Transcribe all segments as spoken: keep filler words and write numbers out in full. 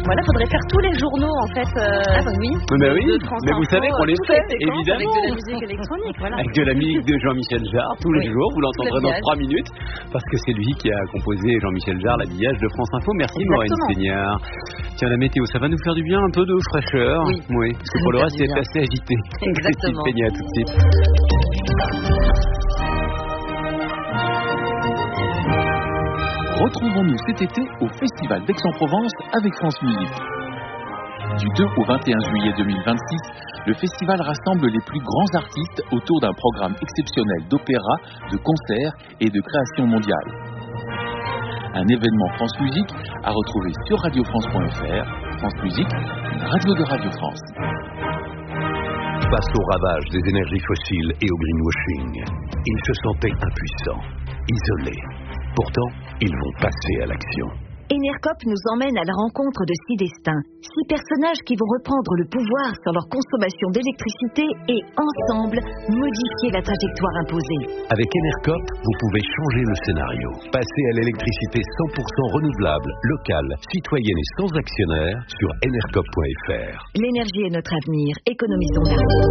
Voilà, faudrait faire tous les journaux en fait. Euh, ah bah oui. Mais oui, mais vous Info, savez qu'on les fait, évidemment. Avec de la musique électronique, voilà. Avec de la musique de Jean-Michel Jarre tous les oui. jours, vous l'entendrez dans trois minutes, parce que c'est lui qui a composé Jean-Michel Jarre, l'habillage de France Info. Merci Maureen Seignard. Tiens, la météo, ça va nous faire du bien, un peu de fraîcheur. Oui. Oui, parce que pour le reste, c'est assez agité. Exactement. Christine Peña, tout de suite. Retrouvons-nous cet été au Festival d'Aix-en-Provence avec France Musique. Du deux au vingt et un juillet deux mille vingt-six, le festival rassemble les plus grands artistes autour d'un programme exceptionnel d'opéra, de concerts et de création mondiale. Un événement France Musique à retrouver sur radio france point f r. France Musique, une radio de Radio France. Face au ravage des énergies fossiles et au greenwashing, ils se sentaient impuissants, isolés. Pourtant, ils vont passer à l'action. Enercop nous emmène à la rencontre de six destins, six personnages qui vont reprendre le pouvoir sur leur consommation d'électricité et, ensemble, modifier la trajectoire imposée. Avec Enercop, vous pouvez changer le scénario. Passer à l'électricité cent pour cent renouvelable, locale, citoyenne et sans actionnaire sur enercop point f r. L'énergie est notre avenir, économisons l'avenir.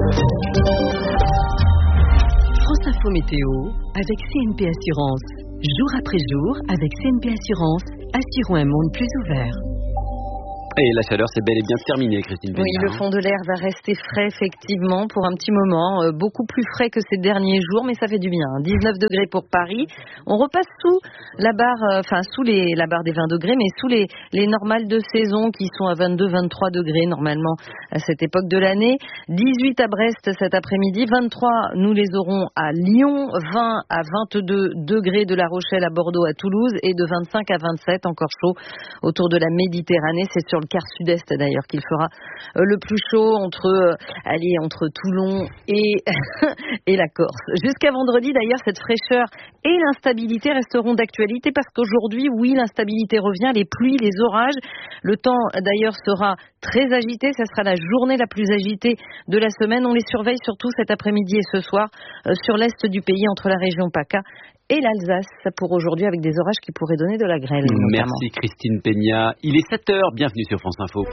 France Info Météo avec C N P Assurance. Jour après jour, avec C N P Assurance, assurons un monde plus ouvert. Et la chaleur, c'est bel et bien terminé, Christine Peña. Oui, le fond de l'air va rester frais, effectivement, pour un petit moment. Euh, beaucoup plus frais que ces derniers jours, mais ça fait du bien. dix-neuf degrés pour Paris. On repasse sous la barre, euh, enfin, sous les, la barre des vingt degrés, mais sous les, les normales de saison qui sont à vingt-deux vingt-trois degrés, normalement, à cette époque de l'année. dix-huit à Brest cet après-midi. vingt-trois, nous les aurons à Lyon. vingt à vingt-deux degrés de La Rochelle à Bordeaux à Toulouse. Et de vingt-cinq à vingt-sept, encore chaud, autour de la Méditerranée. C'est sur le quart sud-est d'ailleurs qu'il fera euh, le plus chaud entre euh, allez entre Toulon et et la Corse. Jusqu'à vendredi d'ailleurs, cette fraîcheur et l'instabilité resteront d'actualité parce qu'aujourd'hui, oui, l'instabilité revient, les pluies, les orages. Le temps d'ailleurs sera très agité, ça sera la journée la plus agitée de la semaine. On les surveille surtout cet après-midi et ce soir euh, sur l'est du pays entre la région PACA et l'Alsace pour aujourd'hui avec des orages qui pourraient donner de la grêle. Notamment. Merci Christine Peña. Il est sept heures, bienvenue sur France Info.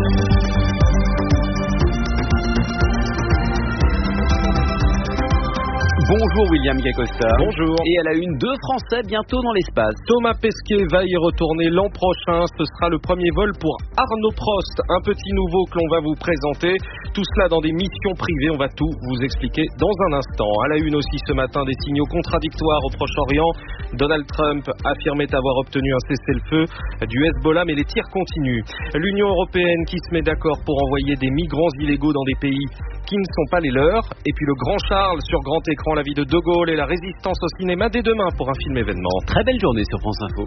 Bonjour William Gacosta. Bonjour. Et à la une, deux Français bientôt dans l'espace. Thomas Pesquet va y retourner l'an prochain. Ce sera le premier vol pour Arnaud Prost, un petit nouveau que l'on va vous présenter. Tout cela dans des missions privées. On va tout vous expliquer dans un instant. À la une aussi ce matin, des signaux contradictoires au Proche-Orient. Donald Trump affirmait avoir obtenu un cessez-le-feu du Hezbollah, mais les tirs continuent. L'Union européenne qui se met d'accord pour envoyer des migrants illégaux dans des pays qui ne sont pas les leurs. Et puis le Grand Charles sur grand écran, la vie de De Gaulle et la résistance au cinéma dès demain pour un film événement. Très belle journée sur France Info.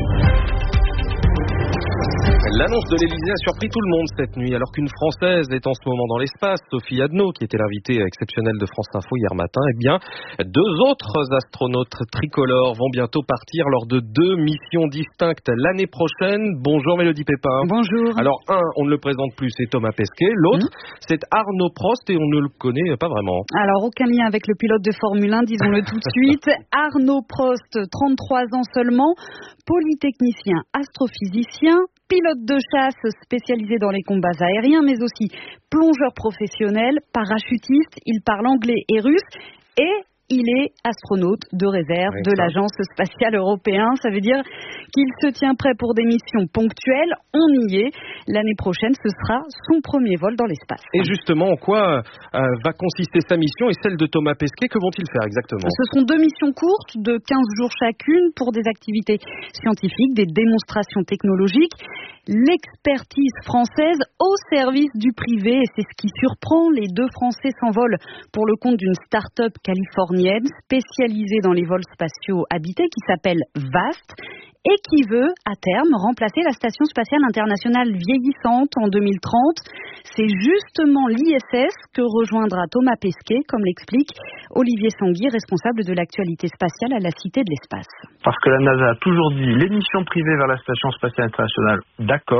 L'annonce de l'Élysée a surpris tout le monde cette nuit, alors qu'une Française est en ce moment dans l'espace, Sophie Adno, qui était l'invitée exceptionnelle de France Info hier matin. Eh bien, deux autres astronautes tricolores vont bientôt partir lors de deux missions distinctes l'année prochaine. Bonjour Mélodie Pépin. Bonjour. Alors, un, on ne le présente plus, c'est Thomas Pesquet. L'autre, mmh. c'est Arnaud Prost et on ne le connaît pas vraiment. Alors, aucun lien avec le pilote de Formule un, disons-le tout de suite. Arnaud Prost, trente-trois ans seulement, polytechnicien, astrophysicien, pilote de chasse spécialisé dans les combats aériens, mais aussi plongeur professionnel, parachutiste, il parle anglais et russe et il est astronaute de réserve oui, de ça. l'Agence spatiale européenne. Ça veut dire qu'il se tient prêt pour des missions ponctuelles. On y est. L'année prochaine, ce sera son premier vol dans l'espace. Et justement, en quoi euh, va consister sa mission et celle de Thomas Pesquet? Que vont-ils faire exactement? Ce seront deux missions courtes de quinze jours chacune pour des activités scientifiques, des démonstrations technologiques. L'expertise française au service du privé, et c'est ce qui surprend. Les deux Français s'envolent pour le compte d'une start-up californienne spécialisée dans les vols spatiaux habités qui s'appelle VAST et qui veut, à terme, remplacer la Station spatiale internationale vieillissante en deux mille trente. C'est justement l'I S S que rejoindra Thomas Pesquet, comme l'explique Olivier Sanguy, responsable de l'actualité spatiale à la Cité de l'Espace. Parce que la NASA a toujours dit les missions privées vers la Station spatiale internationale, d'accord,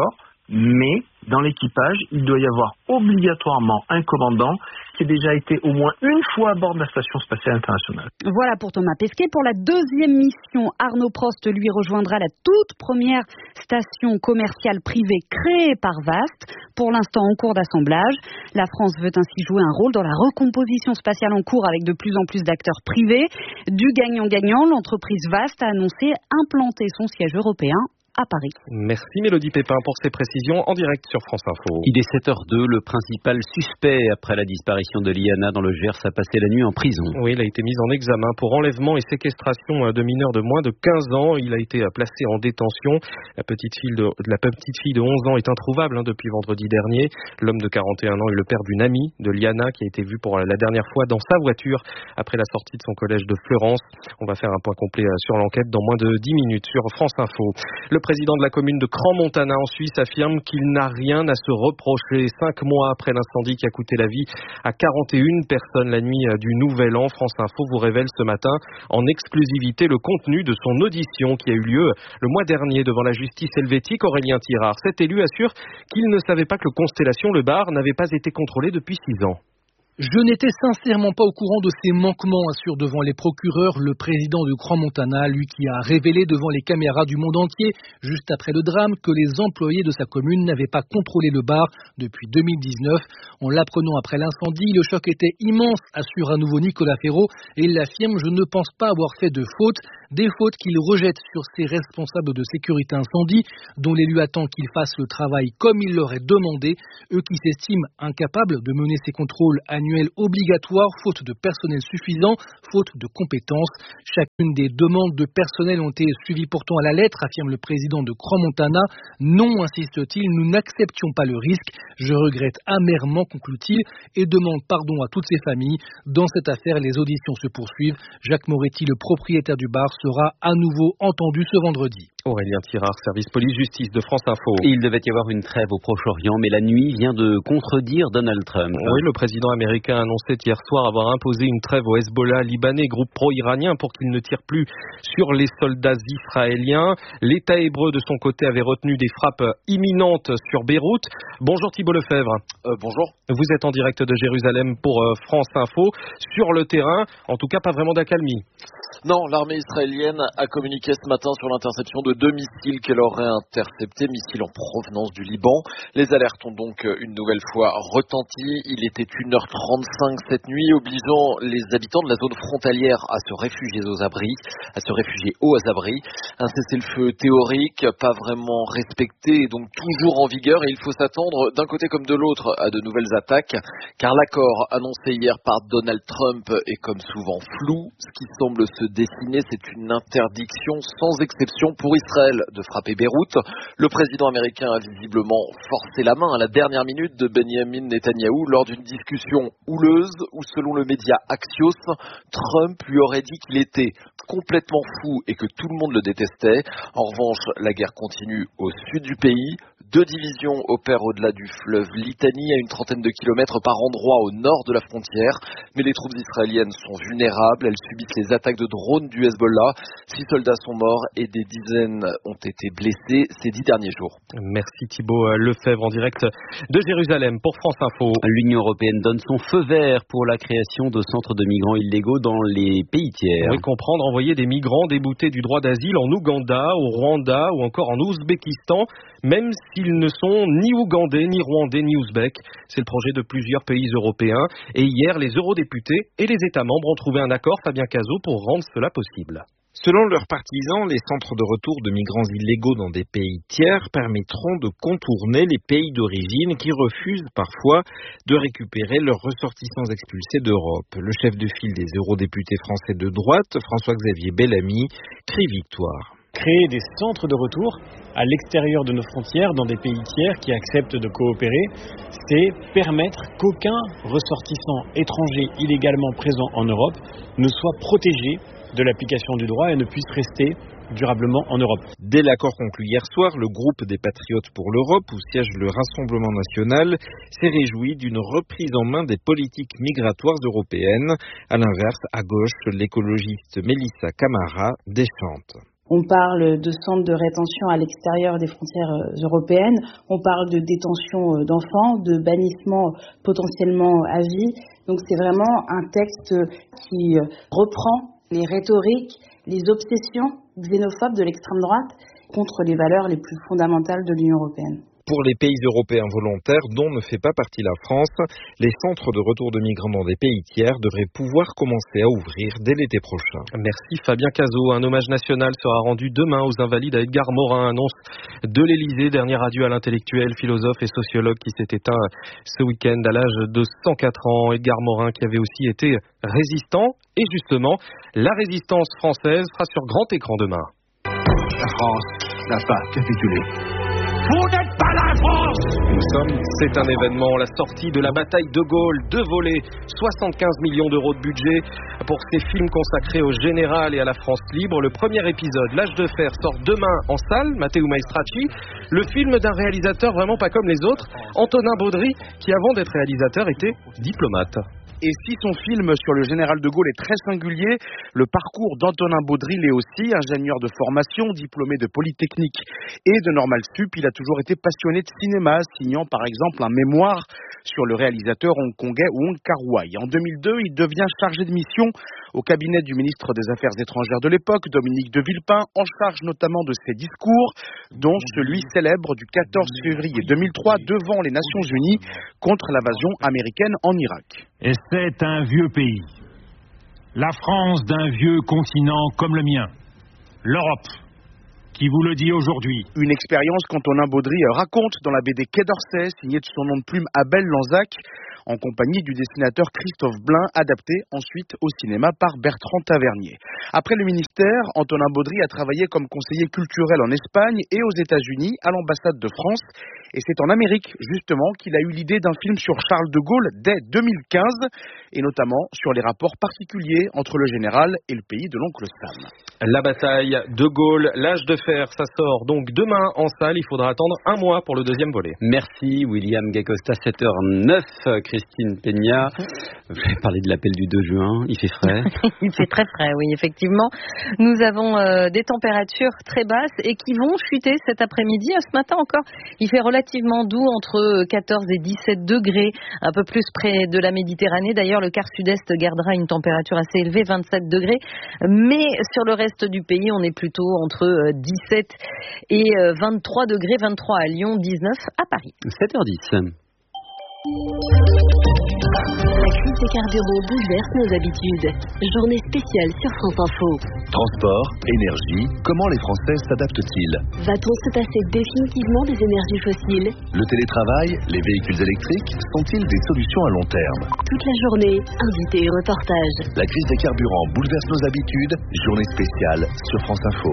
mais dans l'équipage, il doit y avoir obligatoirement un commandant qui a déjà été au moins une fois à bord de la Station spatiale internationale. Voilà pour Thomas Pesquet. Pour la deuxième mission, Arnaud Prost lui rejoindra la toute première station commerciale privée créée par VAST, pour l'instant en cours d'assemblage. La France veut ainsi jouer un rôle dans la recomposition spatiale en cours avec de plus en plus d'acteurs privés. Du gagnant-gagnant, l'entreprise VAST a annoncé implanter son siège européen à Paris. Merci Mélodie Pépin pour ces précisions en direct sur France Info. Il est sept heures deux, le principal suspect après la disparition de Liana dans le Gers a passé la nuit en prison. Oui, il a été mis en examen pour enlèvement et séquestration de mineurs de moins de quinze ans. Il a été placé en détention. La petite fille de, la petite fille de onze ans est introuvable hein, depuis vendredi dernier. L'homme de quarante et un ans est le père d'une amie de Liana qui a été vue pour la dernière fois dans sa voiture après la sortie de son collège de Fleurance. On va faire un point complet sur l'enquête dans moins de dix minutes sur France Info. Le Le président de la commune de Crans-Montana en Suisse affirme qu'il n'a rien à se reprocher. Cinq mois après l'incendie qui a coûté la vie à quarante et une personnes la nuit du Nouvel An, France Info vous révèle ce matin en exclusivité le contenu de son audition qui a eu lieu le mois dernier devant la justice helvétique. Aurélien Tirard, cet élu assure qu'il ne savait pas que le Constellation Le Bar n'avait pas été contrôlé depuis six ans. Je n'étais sincèrement pas au courant de ces manquements, assure devant les procureurs le président de Crans-Montana, lui qui a révélé devant les caméras du monde entier, juste après le drame, que les employés de sa commune n'avaient pas contrôlé le bar depuis deux mille dix-neuf. En l'apprenant après l'incendie, le choc était immense, assure à nouveau Nicolas Ferraud, et il affirme « Je ne pense pas avoir fait de faute ». Des fautes qu'il rejette sur ses responsables de sécurité incendie, dont l'élu attend qu'ils fassent le travail comme il leur est demandé, eux qui s'estiment incapables de mener ces contrôles annuels obligatoires, faute de personnel suffisant, faute de compétences. Chacune des demandes de personnel ont été suivies pourtant à la lettre, affirme le président de Crans-Montana. Non, insiste-t-il, nous n'acceptions pas le risque. Je regrette amèrement, conclut-il, et demande pardon à toutes ces familles. Dans cette affaire, les auditions se poursuivent. Jacques Moretti, le propriétaire du bar, sera à nouveau entendu ce vendredi. Aurélien Tirard, service police-justice de France Info. Il devait y avoir une trêve au Proche-Orient, mais la nuit vient de contredire Donald Trump. Oui, le président américain a annoncé hier soir avoir imposé une trêve au Hezbollah libanais, groupe pro-iranien, pour qu'il ne tire plus sur les soldats israéliens. L'État hébreu, de son côté, avait retenu des frappes imminentes sur Beyrouth. Bonjour Thibault Lefebvre. Euh, bonjour. Vous êtes en direct de Jérusalem pour euh, France Info. Sur le terrain, en tout cas, pas vraiment d'accalmie. Non, l'armée israélienne a communiqué ce matin sur l'interception de deux missiles qu'elle aurait interceptés, missiles en provenance du Liban. Les alertes ont donc une nouvelle fois retenti. Il était une heure trente-cinq cette nuit, obligeant les habitants de la zone frontalière à se réfugier aux abris, à se réfugier aux abris. Un cessez-le-feu théorique, pas vraiment respecté, et donc toujours en vigueur. Et il faut s'attendre d'un côté comme de l'autre à de nouvelles attaques, car l'accord annoncé hier par Donald Trump est comme souvent flou. Ce qui semble se dessiner, c'est une interdiction sans exception pour Israël de frapper Beyrouth. Le président américain a visiblement forcé la main à la dernière minute de Benjamin Netanyahou lors d'une discussion houleuse où, selon le média Axios, Trump lui aurait dit qu'il était complètement fou et que tout le monde le détestait. En revanche, la guerre continue au sud du pays. Deux divisions opèrent au-delà du fleuve Litani, à une trentaine de kilomètres par endroit au nord de la frontière. Mais les troupes israéliennes sont vulnérables. Elles subissent les attaques de drones du Hezbollah. Six soldats sont morts et des dizaines ont été blessés ces dix derniers jours. Merci Thibault Lefebvre en direct de Jérusalem pour France Info. L'Union européenne donne son feu vert pour la création de centres de migrants illégaux dans les pays tiers. Oui, comprendre envoyer des migrants déboutés du droit d'asile en Ouganda, au Rwanda ou encore en Ouzbékistan, même s'ils ne sont ni ougandais, ni rwandais, ni ouzbeks. C'est le projet de plusieurs pays européens. Et hier, les eurodéputés et les États membres ont trouvé un accord, Fabien Cazot, pour rendre cela possible. Selon leurs partisans, les centres de retour de migrants illégaux dans des pays tiers permettront de contourner les pays d'origine qui refusent parfois de récupérer leurs ressortissants expulsés d'Europe. Le chef de file des eurodéputés français de droite, François-Xavier Bellamy, crie victoire. Créer des centres de retour à l'extérieur de nos frontières, dans des pays tiers qui acceptent de coopérer, c'est permettre qu'aucun ressortissant étranger illégalement présent en Europe ne soit protégé de l'application du droit et ne puisse rester durablement en Europe. Dès l'accord conclu hier soir, le groupe des Patriotes pour l'Europe, où siège le Rassemblement national, s'est réjoui d'une reprise en main des politiques migratoires européennes. À l'inverse, à gauche, l'écologiste Mélissa Camara déchante. On parle de centres de rétention à l'extérieur des frontières européennes, on parle de détention d'enfants, de bannissement potentiellement à vie. Donc c'est vraiment un texte qui reprend les rhétoriques, les obsessions xénophobes de l'extrême droite contre les valeurs les plus fondamentales de l'Union européenne. Pour les pays européens volontaires, dont ne fait pas partie la France, les centres de retour de migrants dans des pays tiers devraient pouvoir commencer à ouvrir dès l'été prochain. Merci Fabien Cazot. Un hommage national sera rendu demain aux Invalides à Edgar Morin, annonce de l'Élysée. Dernier adieu à l'intellectuel, philosophe et sociologue qui s'est éteint ce week-end à l'âge de cent quatre ans. Edgar Morin qui avait aussi été résistant. Et justement, la résistance française sera sur grand écran demain. La France n'a pas capitulé. Vous n'êtes pas la France! Nous sommes, c'est un événement, la sortie de la bataille de Gaulle, deux volets, soixante-quinze millions d'euros de budget pour ces films consacrés au général et à la France libre. Le premier épisode, L'Âge de fer, sort demain en salle, Matteo Maestracci, le film d'un réalisateur vraiment pas comme les autres, Antonin Baudry, qui avant d'être réalisateur était diplomate. Et si son film sur le général de Gaulle est très singulier, le parcours d'Antonin Baudry l'est aussi, ingénieur de formation, diplômé de Polytechnique et de Normal Sup. Il a toujours été passionné de cinéma, signant par exemple un mémoire sur le réalisateur hongkongais Wong Kar-wai. En deux mille deux, il devient chargé de mission au cabinet du ministre des Affaires étrangères de l'époque, Dominique de Villepin, en charge notamment de ses discours, dont celui célèbre du quatorze février deux mille trois devant les Nations Unies contre l'invasion américaine en Irak. Et c'est un vieux pays. La France d'un vieux continent comme le mien. L'Europe, qui vous le dit aujourd'hui. Une expérience qu'Antonin Baudry raconte dans la B D Quai d'Orsay, signée de son nom de plume Abel Lanzac, en compagnie du dessinateur Christophe Blain, adapté ensuite au cinéma par Bertrand Tavernier. Après le ministère, Antonin Baudry a travaillé comme conseiller culturel en Espagne et aux États-Unis, à l'ambassade de France. Et c'est en Amérique, justement, qu'il a eu l'idée d'un film sur Charles de Gaulle dès deux mille quinze, et notamment sur les rapports particuliers entre le général et le pays de l'oncle Sam. La bataille de Gaulle, L'Âge de fer, ça sort donc demain en salle. Il faudra attendre un mois pour le deuxième volet. Merci William Gacosta, sept heures neuf. Christine Peña, vous avez parlé de l'appel du deux juin, il fait frais. Il fait très frais, oui, effectivement. Nous avons euh, des températures très basses et qui vont chuter cet après-midi. Ce matin encore, il fait relativement doux, entre quatorze et dix-sept degrés, un peu plus près de la Méditerranée. D'ailleurs, le quart sud-est gardera une température assez élevée, vingt-sept degrés. Mais sur le reste du pays, on est plutôt entre dix-sept et vingt-trois degrés, vingt-trois à Lyon, dix-neuf à Paris. sept heures dix. La crise des carburants bouleverse nos habitudes. Journée spéciale sur France Info. Transport, énergie, comment les Français s'adaptent-ils? Va-t-on se passer définitivement des énergies fossiles? Le télétravail, les véhicules électriques sont-ils des solutions à long terme? Toute la journée, invités et reportages. La crise des carburants bouleverse nos habitudes. Journée spéciale sur France Info.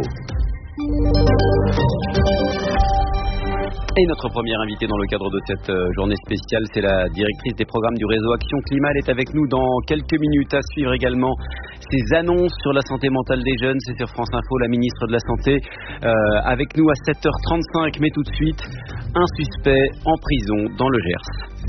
Et notre première invitée dans le cadre de cette journée spéciale, c'est la directrice des programmes du réseau Action Climat. Elle est avec nous dans quelques minutes. À suivre également ces annonces sur la santé mentale des jeunes. C'est sur France Info, la ministre de la Santé euh, avec nous à sept heures trente-cinq. Mais tout de suite, un suspect en prison dans le Gers.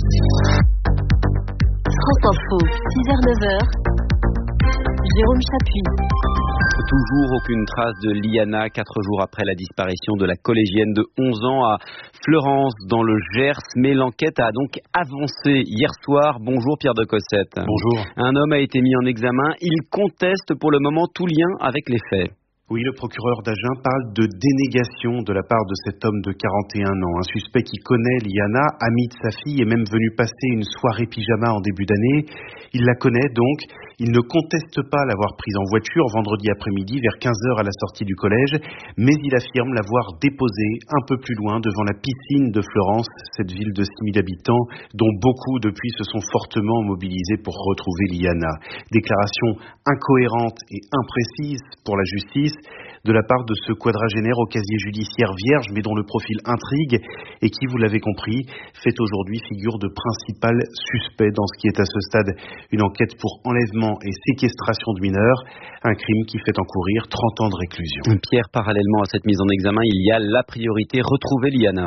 France Info, six heures neuf heures. Jérôme Chapuis. Toujours aucune trace de Liana, quatre jours après la disparition de la collégienne de onze ans à Fleurance dans le Gers. Mais l'enquête a donc avancé hier soir. Bonjour Pierre de Cossette. Bonjour. Un homme a été mis en examen. Il conteste pour le moment tout lien avec les faits. Oui, le procureur d'Agen parle de dénégation de la part de cet homme de quarante et un ans. Un suspect qui connaît Liana, ami de sa fille, est même venu passer une soirée pyjama en début d'année. Il la connaît donc. Il ne conteste pas l'avoir prise en voiture vendredi après-midi vers quinze heures à la sortie du collège, mais il affirme l'avoir déposée un peu plus loin devant la piscine de Fleurance, cette ville de six mille habitants dont beaucoup depuis se sont fortement mobilisés pour retrouver Liana. Déclaration incohérente et imprécise pour la justice de la part de ce quadragénaire au casier judiciaire vierge mais dont le profil intrigue et qui, vous l'avez compris, fait aujourd'hui figure de principal suspect dans ce qui est à ce stade une enquête pour enlèvement et séquestration de mineurs, un crime qui fait encourir trente ans de réclusion. Pierre, parallèlement à cette mise en examen, il y a la priorité, retrouver Liana.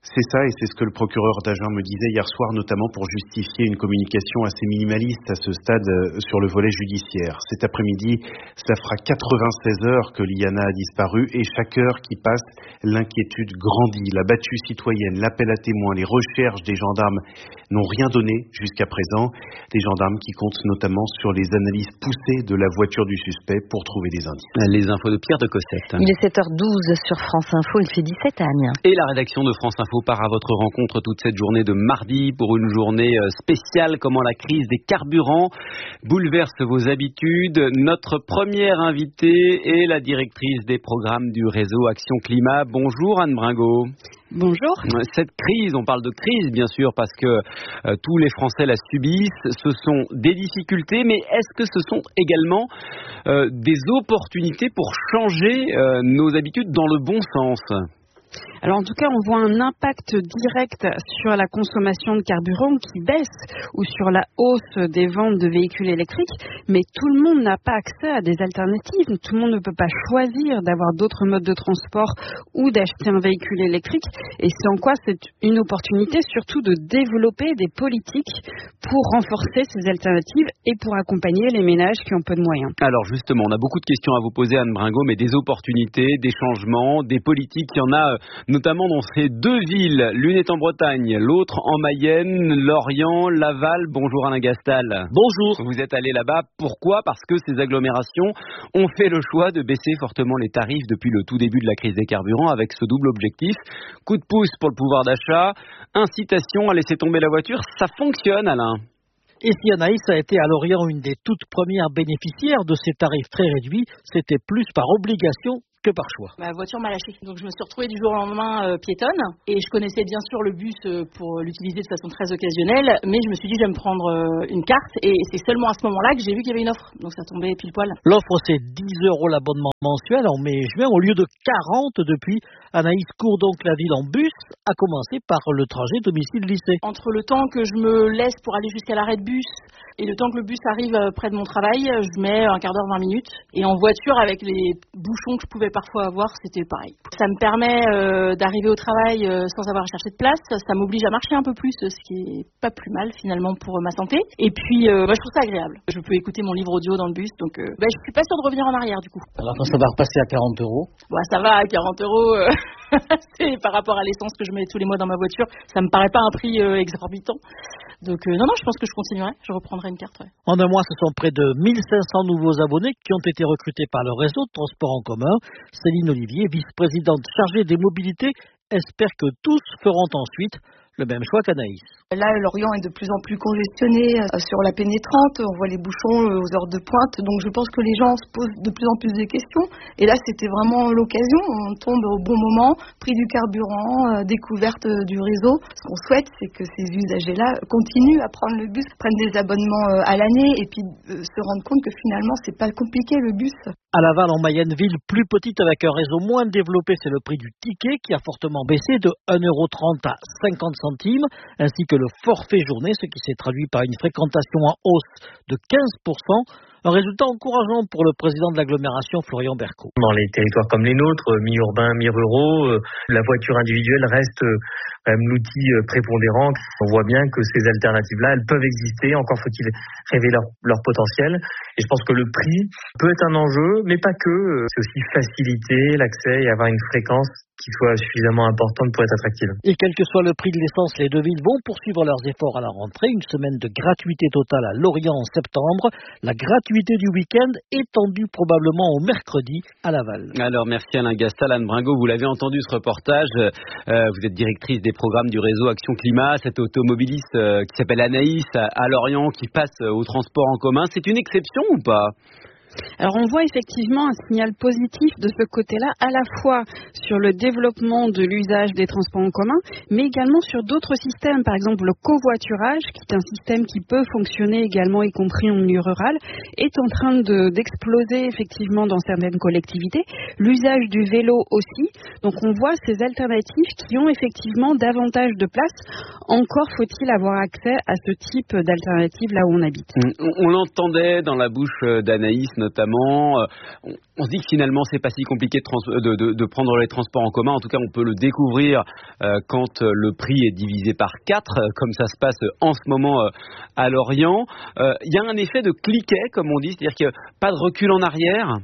C'est ça, et c'est ce que le procureur d'Agen me disait hier soir, notamment pour justifier une communication assez minimaliste à ce stade sur le volet judiciaire. Cet après-midi, ça fera quatre-vingt-seize heures que Liana a disparu, et chaque heure qui passe, l'inquiétude grandit. La battue citoyenne, l'appel à témoins, les recherches des gendarmes n'ont rien donné jusqu'à présent. Des gendarmes qui comptent notamment sur les analyses poussées de la voiture du suspect pour trouver des indices. Les infos de Pierre de Cossette. Il est sept heures douze sur France Info, il fait dix-sept à Amiens. Et la rédaction de France Info part à votre rencontre toute cette journée de mardi pour une journée spéciale. Comment la crise des carburants bouleverse vos habitudes. Notre première invitée est la directrice des programmes du réseau Action Climat. Bonjour Anne Bringot. Bonjour. Cette crise, on parle de crise bien sûr parce que euh, tous les Français la subissent, ce sont des difficultés, mais est-ce que ce sont également euh, des opportunités pour changer euh, nos habitudes dans le bon sens ? Alors en tout cas, on voit un impact direct sur la consommation de carburant qui baisse ou sur la hausse des ventes de véhicules électriques, mais tout le monde n'a pas accès à des alternatives. Tout le monde ne peut pas choisir d'avoir d'autres modes de transport ou d'acheter un véhicule électrique. Et c'est en quoi c'est une opportunité surtout de développer des politiques pour renforcer ces alternatives et pour accompagner les ménages qui ont peu de moyens. Alors justement, on a beaucoup de questions à vous poser Anne Bringot, mais des opportunités, des changements, des politiques, il y en a notamment dans ces deux villes. L'une est en Bretagne, l'autre en Mayenne, Lorient, Laval. Bonjour Alain Gastal. Bonjour. Vous êtes allé là-bas. Pourquoi ? Parce que ces agglomérations ont fait le choix de baisser fortement les tarifs depuis le tout début de la crise des carburants avec ce double objectif. Coup de pouce pour le pouvoir d'achat, incitation à laisser tomber la voiture. Ça fonctionne, Alain. Ici, Anaïs a été à Lorient une des toutes premières bénéficiaires de ces tarifs très réduits. C'était plus par obligation que par choix. Ma voiture m'a lâché. Donc je me suis retrouvée du jour au lendemain euh, piétonne. Et je connaissais bien sûr le bus euh, pour l'utiliser de façon très occasionnelle. Mais je me suis dit, je vais me prendre euh, une carte. Et c'est seulement à ce moment-là que j'ai vu qu'il y avait une offre. Donc ça tombait pile poil. L'offre, c'est dix euros l'abonnement mensuel en mai-juin au lieu de quarante depuis. Anaïs court donc la ville en bus, à commencer par le trajet domicile-lycée. Entre le temps que je me laisse pour aller jusqu'à l'arrêt de bus et le temps que le bus arrive près de mon travail, je mets un quart d'heure, vingt minutes. Et en voiture, avec les bouchons que je pouvais parfois avoir, c'était pareil. Ça me permet euh, d'arriver au travail euh, sans avoir à chercher de place. Ça m'oblige à marcher un peu plus, ce qui est pas plus mal finalement pour ma santé. Et puis, euh, bah, je trouve ça agréable. Je peux écouter mon livre audio dans le bus, donc euh, bah, je suis pas sûre de revenir en arrière du coup. Alors quand ça va repasser à quarante euros bah, ça va à quarante euros. Euh... c'est par rapport à l'essence que je mets tous les mois dans ma voiture, ça me paraît pas un prix euh, exorbitant. Donc euh, non, non, je pense que je continuerai, je reprendrai une carte. Ouais. En un mois, ce sont près de mille cinq cents nouveaux abonnés qui ont été recrutés par le réseau de transport en commun. Céline Olivier, vice-présidente chargée des mobilités, espère que tous feront ensuite le même choix qu'Anaïs. Là, Lorient est de plus en plus congestionné sur la pénétrante, on voit les bouchons aux heures de pointe, donc je pense que les gens se posent de plus en plus de questions. Et là, c'était vraiment l'occasion, on tombe au bon moment, prix du carburant, euh, découverte du réseau. Ce qu'on souhaite, c'est que ces usagers-là continuent à prendre le bus, prennent des abonnements euh, à l'année et puis euh, se rendent compte que finalement, c'est pas compliqué le bus. À Laval, en Mayenne, ville plus petite avec un réseau moins développé, c'est le prix du ticket qui a fortement baissé de un euro trente à cinquante centimes, ainsi que le forfait journée, ce qui s'est traduit par une fréquentation en hausse de quinze pour cent. Un résultat encourageant pour le président de l'agglomération, Florian Berco. Dans les territoires comme les nôtres, mi-urbains, mi-ruraux, la voiture individuelle reste quand même l'outil prépondérant. On voit bien que ces alternatives-là, elles peuvent exister. Encore faut-il révéler leur, leur potentiel. Et je pense que le prix peut être un enjeu, mais pas que. C'est aussi faciliter l'accès et avoir une fréquence qui soit suffisamment importante pour être attractive. Et quel que soit le prix de l'essence, les deux villes vont poursuivre leurs efforts à la rentrée. Une semaine de gratuité totale à Lorient en septembre. La gratuité du week-end étendue probablement au mercredi à Laval. Alors merci Alain Gastal, Anne Bringot, vous l'avez entendu ce reportage. Euh, vous êtes directrice des programmes du réseau Action Climat. Cette automobiliste euh, qui s'appelle Anaïs à, à Lorient qui passe au transport en commun. C'est une exception ou pas ? Alors on voit effectivement un signal positif de ce côté-là, à la fois sur le développement de l'usage des transports en commun, mais également sur d'autres systèmes, par exemple le covoiturage, qui est un système qui peut fonctionner également, y compris en milieu rural, est en train de, d'exploser effectivement dans certaines collectivités. L'usage du vélo aussi, donc on voit ces alternatives qui ont effectivement davantage de place. Encore faut-il avoir accès à ce type d'alternatives là où on habite. On, on l'entendait dans la bouche d'Anaïs, notamment. Euh, on, on se dit que finalement, c'est pas si compliqué de, trans- de, de, de prendre les transports en commun. En tout cas, on peut le découvrir euh, quand le prix est divisé par quatre, comme ça se passe en ce moment euh, à Lorient. Il euh, y a un effet de cliquet, comme on dit, c'est-à-dire qu'il n'y a pas de recul en arrière.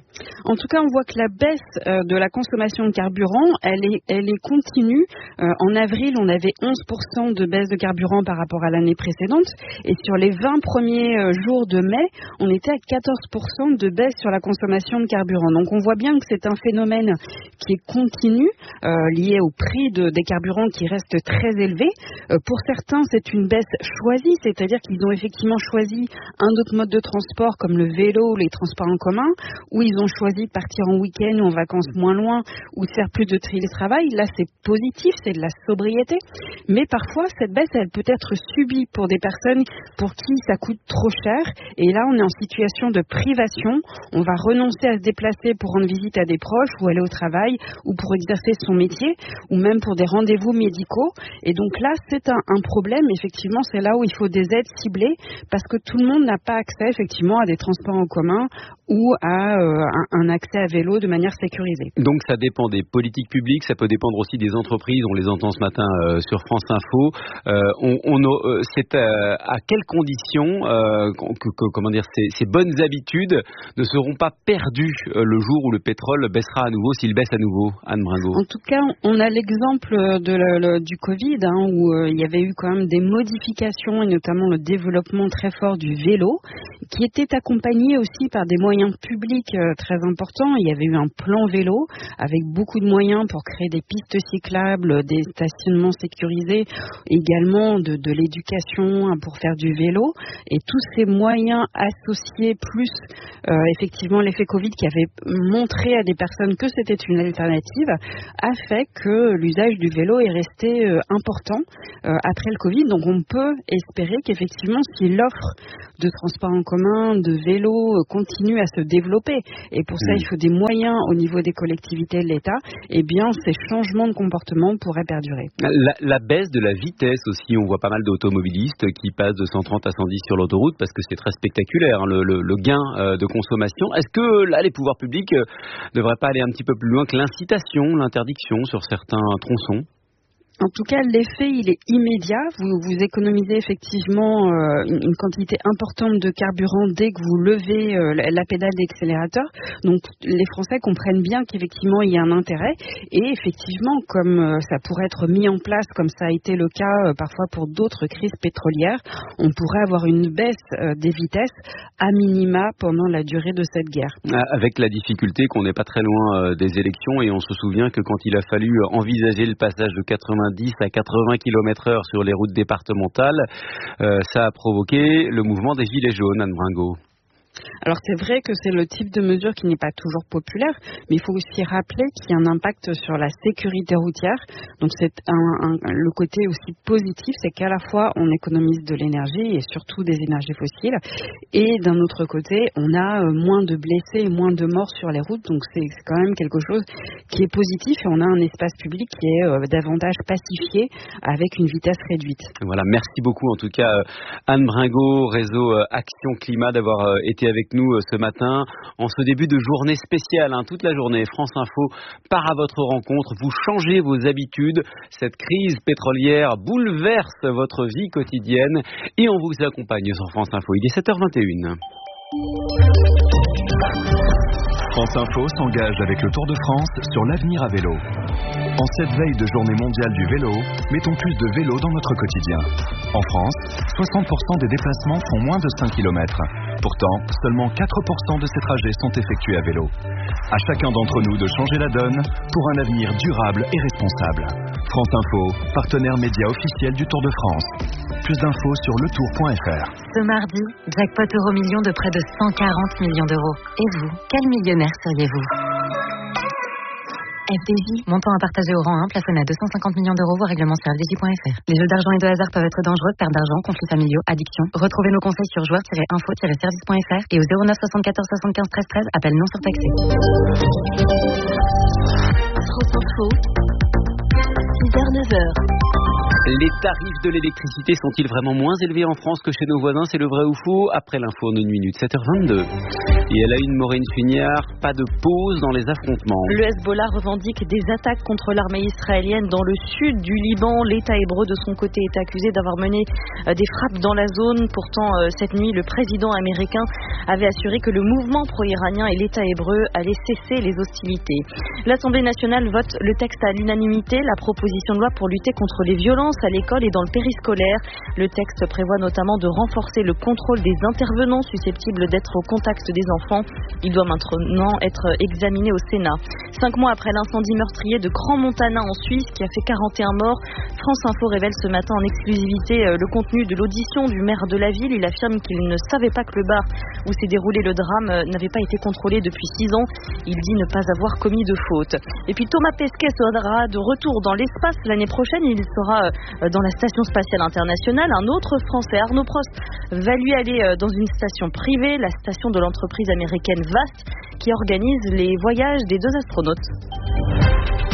En tout cas, on voit que la baisse euh, de la consommation de carburant, elle est, elle est continue. Euh, en avril, on avait onze pour cent de baisse de carburant par rapport à l'année précédente. Et sur les vingt premiers euh, jours de mai, on était à quatorze pour cent de baisse sur la consommation de carburant. Donc, on voit bien que c'est un phénomène qui est continu, euh, lié au prix de, des carburants qui reste très élevé. Euh, pour certains, c'est une baisse choisie, c'est-à-dire qu'ils ont effectivement choisi un autre mode de transport comme le vélo ou les transports en commun, où ils ont choisi de partir en week-end ou en vacances moins loin ou de faire plus de télétravail. Là, c'est positif, c'est de la sobriété. Mais parfois, cette baisse, elle peut être subie pour des personnes pour qui ça coûte trop cher. Et là, on est en situation de privation. On va renoncer à se déplacer pour rendre visite à des proches ou aller au travail ou pour exercer son métier ou même pour des rendez-vous médicaux. Et donc là, c'est un, un problème. Effectivement, c'est là où il faut des aides ciblées parce que tout le monde n'a pas accès effectivement à des transports en commun ou à euh, un, un accès à vélo de manière sécurisée. Donc ça dépend des politiques publiques, ça peut dépendre aussi des entreprises. On les entend ce matin euh, sur France Info. Euh, on, on, euh, c'est euh, à quelles conditions euh, que, que, comment dire, ces, ces bonnes habitudes ne seront pas perdues euh, le jour où le pétrole baissera à nouveau, s'il baisse à nouveau, Anne Bringot? En tout cas, on a l'exemple de le, le, du Covid, hein, où euh, il y avait eu quand même des modifications et notamment le développement très fort du vélo, qui était accompagné aussi par des moyens publics euh, très importants. Il y avait eu un plan vélo avec beaucoup de moyens pour créer des pistes cyclables, des stationnements sécurisés, également de, de l'éducation hein, pour faire du vélo. Et tous ces moyens associés, plus euh, effectivement l'effet Covid qui avait montré à des personnes que c'était une alternative, a fait que l'usage du vélo est resté euh, important euh, après le Covid. Donc on peut espérer qu'effectivement, si l'offre de transport en commun, de vélo euh, continue à se développer, et pour ça, il faut des moyens au niveau des collectivités et de l'État, eh bien, ces changements de comportement pourraient perdurer. La, la baisse de la vitesse aussi, on voit pas mal d'automobilistes qui passent de cent trente à cent dix sur l'autoroute parce que c'est très spectaculaire, hein, le, le, le gain euh, de consommation. Est-ce que là, les pouvoirs publics ne euh, devraient pas aller un petit peu plus loin que l'incitation, l'interdiction sur certains tronçons? En tout cas, l'effet, il est immédiat. Vous, vous économisez effectivement euh, une, une quantité importante de carburant dès que vous levez euh, la, la pédale d'accélérateur. Donc, les Français comprennent bien qu'effectivement, il y a un intérêt. Et effectivement, comme euh, ça pourrait être mis en place, comme ça a été le cas euh, parfois pour d'autres crises pétrolières, on pourrait avoir une baisse euh, des vitesses à minima pendant la durée de cette guerre. Avec la difficulté qu'on n'est pas très loin euh, des élections, et on se souvient que quand il a fallu envisager le passage de quatre-vingts dix à quatre-vingts kilomètres heure sur les routes départementales, euh, ça a provoqué le mouvement des Gilets jaunes, Anne Bringot. Alors c'est vrai que c'est le type de mesure qui n'est pas toujours populaire, mais il faut aussi rappeler qu'il y a un impact sur la sécurité routière. Donc c'est un, un, le côté aussi positif, c'est qu'à la fois on économise de l'énergie et surtout des énergies fossiles, et d'un autre côté on a moins de blessés et moins de morts sur les routes. Donc c'est, c'est quand même quelque chose qui est positif, et on a un espace public qui est euh, davantage pacifié avec une vitesse réduite. Voilà, merci beaucoup en tout cas Anne Bringot, réseau Action Climat, d'avoir euh, été avec nous ce matin en ce début de journée spéciale, hein, toute la journée. France Info part à votre rencontre, vous changez vos habitudes, cette crise pétrolière bouleverse votre vie quotidienne et on vous accompagne sur France Info. Il est sept heures vingt et une. France Info s'engage avec le Tour de France sur l'avenir à vélo. En cette veille de journée mondiale du vélo, mettons plus de vélo dans notre quotidien. En France, soixante pour cent des déplacements font moins de cinq kilomètres. Pourtant, seulement quatre pour cent de ces trajets sont effectués à vélo. À chacun d'entre nous de changer la donne pour un avenir durable et responsable. France Info, partenaire média officiel du Tour de France. Plus d'infos sur le tour point f r. Ce mardi, jackpot euro million de près de cent quarante millions d'euros. Et vous, quel millionnaire seriez-vous? F D J, montant à partager au rang un, plafonné à deux cent cinquante millions d'euros, voire règlement sur f d j point f r. Les jeux d'argent et de hasard peuvent être dangereux, perte d'argent, conflits familiaux, addiction. Retrouvez nos conseils sur joueurs tiret info tiret service point f r et au zéro neuf soixante-quatorze soixante-quinze treize treize, appel non surtaxé. France Info, six heures neuf heures. Les tarifs de l'électricité sont-ils vraiment moins élevés en France que chez nos voisins? C'est le vrai ou faux? Après l'info en une minute, sept heures vingt-deux. Et elle a une Maureen Funiard, pas de pause dans les affrontements. Le Hezbollah revendique des attaques contre l'armée israélienne dans le sud du Liban. L'État hébreu de son côté est accusé d'avoir mené des frappes dans la zone. Pourtant, cette nuit, le président américain avait assuré que le mouvement pro-iranien et l'État hébreu allaient cesser les hostilités. L'Assemblée nationale vote le texte à l'unanimité, la proposition de loi pour lutter contre les violences à l'école et dans le périscolaire. Le texte prévoit notamment de renforcer le contrôle des intervenants susceptibles d'être au contact des enfants. Il doit maintenant être examiné au Sénat. Cinq mois après l'incendie meurtrier de Grand Montana en Suisse qui a fait quarante et un morts, France Info révèle ce matin en exclusivité le contenu de l'audition du maire de la ville. Il affirme qu'il ne savait pas que le bar où s'est déroulé le drame n'avait pas été contrôlé depuis six ans. Il dit ne pas avoir commis de faute. Et puis Thomas Pesquet sera de retour dans l'espace l'année prochaine. Il sera dans la Station Spatiale Internationale. Un autre Français, Arnaud Prost, va lui aller dans une station privée, la station de l'entreprise américaine VAST, qui organise les voyages des deux astronautes.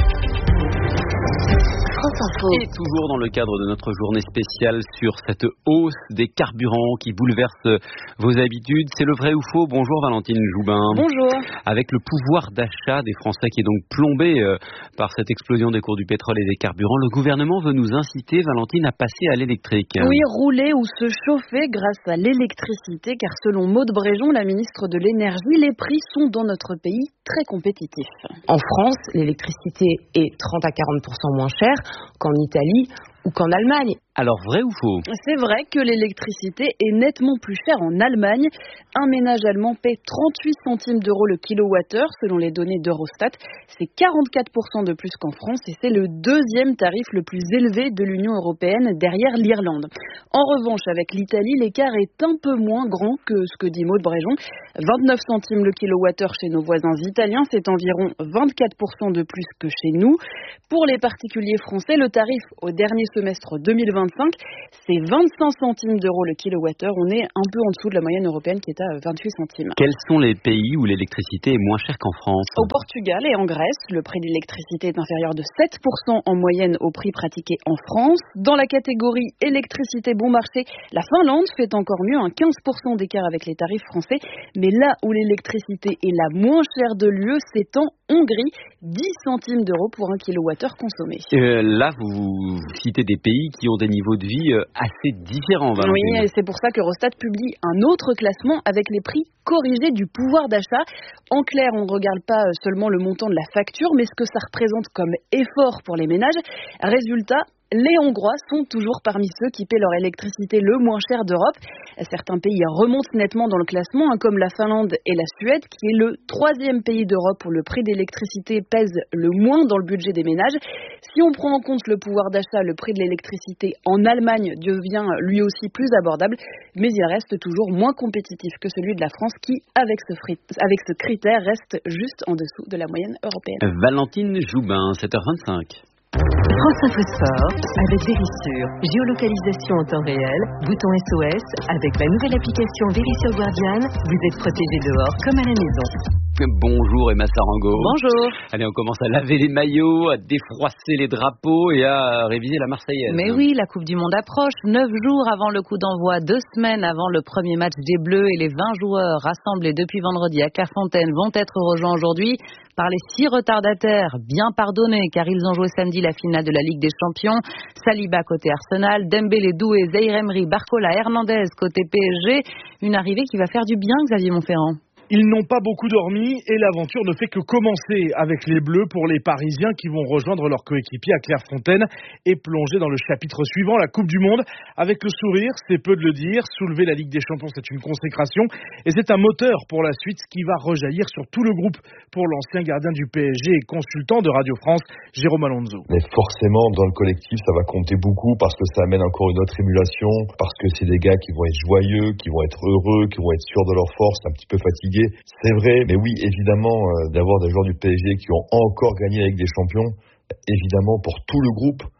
Et toujours dans le cadre de notre journée spéciale sur cette hausse des carburants qui bouleverse vos habitudes, c'est le vrai ou faux? Bonjour Valentine Joubin. Bonjour. Avec le pouvoir d'achat des Français qui est donc plombé euh, par cette explosion des cours du pétrole et des carburants, le gouvernement veut nous inciter, Valentine, à passer à l'électrique. Oui, rouler ou se chauffer grâce à l'électricité, car selon Maud Bréjon, la ministre de l'Énergie, les prix sont dans notre pays très compétitifs. En France, l'électricité est trente à quarante pour cent moins chère qu'en Italie ou qu'en Allemagne. Alors, vrai ou faux? C'est vrai que l'électricité est nettement plus chère en Allemagne. Un ménage allemand paie trente-huit centimes d'euros le kilowattheure, selon les données d'Eurostat. C'est quarante-quatre pour cent de plus qu'en France et c'est le deuxième tarif le plus élevé de l'Union européenne derrière l'Irlande. En revanche, avec l'Italie, l'écart est un peu moins grand que ce que dit Maud Bréjon. vingt-neuf centimes le kilowattheure chez nos voisins italiens, c'est environ vingt-quatre pour cent de plus que chez nous. Pour les particuliers français, le tarif au dernier semestre deux mille vingt-cinq, c'est vingt-cinq centimes d'euros le kilowattheure. On est un peu en dessous de la moyenne européenne qui est à vingt-huit centimes. Quels sont les pays où l'électricité est moins chère qu'en France? Au Portugal et en Grèce, le prix de l'électricité est inférieur de sept pour cent en moyenne au prix pratiqué en France. Dans la catégorie électricité bon marché, la Finlande fait encore mieux, un quinze pour cent d'écart avec les tarifs français. Mais là où l'électricité est la moins chère de l'U E, c'est en Hongrie, dix centimes d'euros pour un kilowattheure consommé. Euh, là, vous citez des pays qui ont des niveaux de vie assez différents. Valentine. Oui, et c'est pour ça que Eurostat publie un autre classement avec les prix corrigés du pouvoir d'achat. En clair, on ne regarde pas seulement le montant de la facture, mais ce que ça représente comme effort pour les ménages. Résultat, les Hongrois sont toujours parmi ceux qui paient leur électricité le moins cher d'Europe. Certains pays remontent nettement dans le classement, hein, comme la Finlande et la Suède, qui est le troisième pays d'Europe où le prix d'électricité pèse le moins dans le budget des ménages. Si on prend en compte le pouvoir d'achat, le prix de l'électricité en Allemagne devient lui aussi plus abordable, mais il reste toujours moins compétitif que celui de la France qui, avec ce, fri- avec ce critère, reste juste en dessous de la moyenne européenne. Valentine Joubin, sept heures vingt-cinq. France Info Sport avec Vérissure. Géolocalisation en temps réel, bouton S O S. Avec la nouvelle application Vérissure Guardian, vous êtes protégé dehors comme à la maison. Bonjour Emma Sarango. Bonjour. Allez, on commence à laver les maillots, à défroisser les drapeaux et à réviser la Marseillaise. Mais oui, la Coupe du Monde approche. Neuf jours avant le coup d'envoi, deux semaines avant le premier match des Bleus, et les vingt joueurs rassemblés depuis vendredi à Clairefontaine vont être rejoints aujourd'hui par les six retardataires, bien pardonnés, car ils ont joué samedi la finale de la Ligue des Champions. Saliba côté Arsenal, Dembélé, Doué, Zaïre Emery, Barcola, Hernandez côté P S G. Une arrivée qui va faire du bien, Xavier Montferrand. Ils n'ont pas beaucoup dormi et l'aventure ne fait que commencer avec les Bleus pour les Parisiens qui vont rejoindre leurs coéquipiers à Clairefontaine et plonger dans le chapitre suivant, la Coupe du Monde. Avec le sourire, c'est peu de le dire, soulever la Ligue des Champions, c'est une consécration et c'est un moteur pour la suite qui va rejaillir sur tout le groupe pour l'ancien gardien du P S G et consultant de Radio France, Jérôme Alonso. Mais forcément, dans le collectif, ça va compter beaucoup parce que ça amène encore une autre émulation, parce que c'est des gars qui vont être joyeux, qui vont être heureux, qui vont être sûrs de leur force, un petit peu fatigués. C'est vrai, mais oui, évidemment, euh, d'avoir des joueurs du P S G qui ont encore gagné avec des champions, évidemment, pour tout le groupe,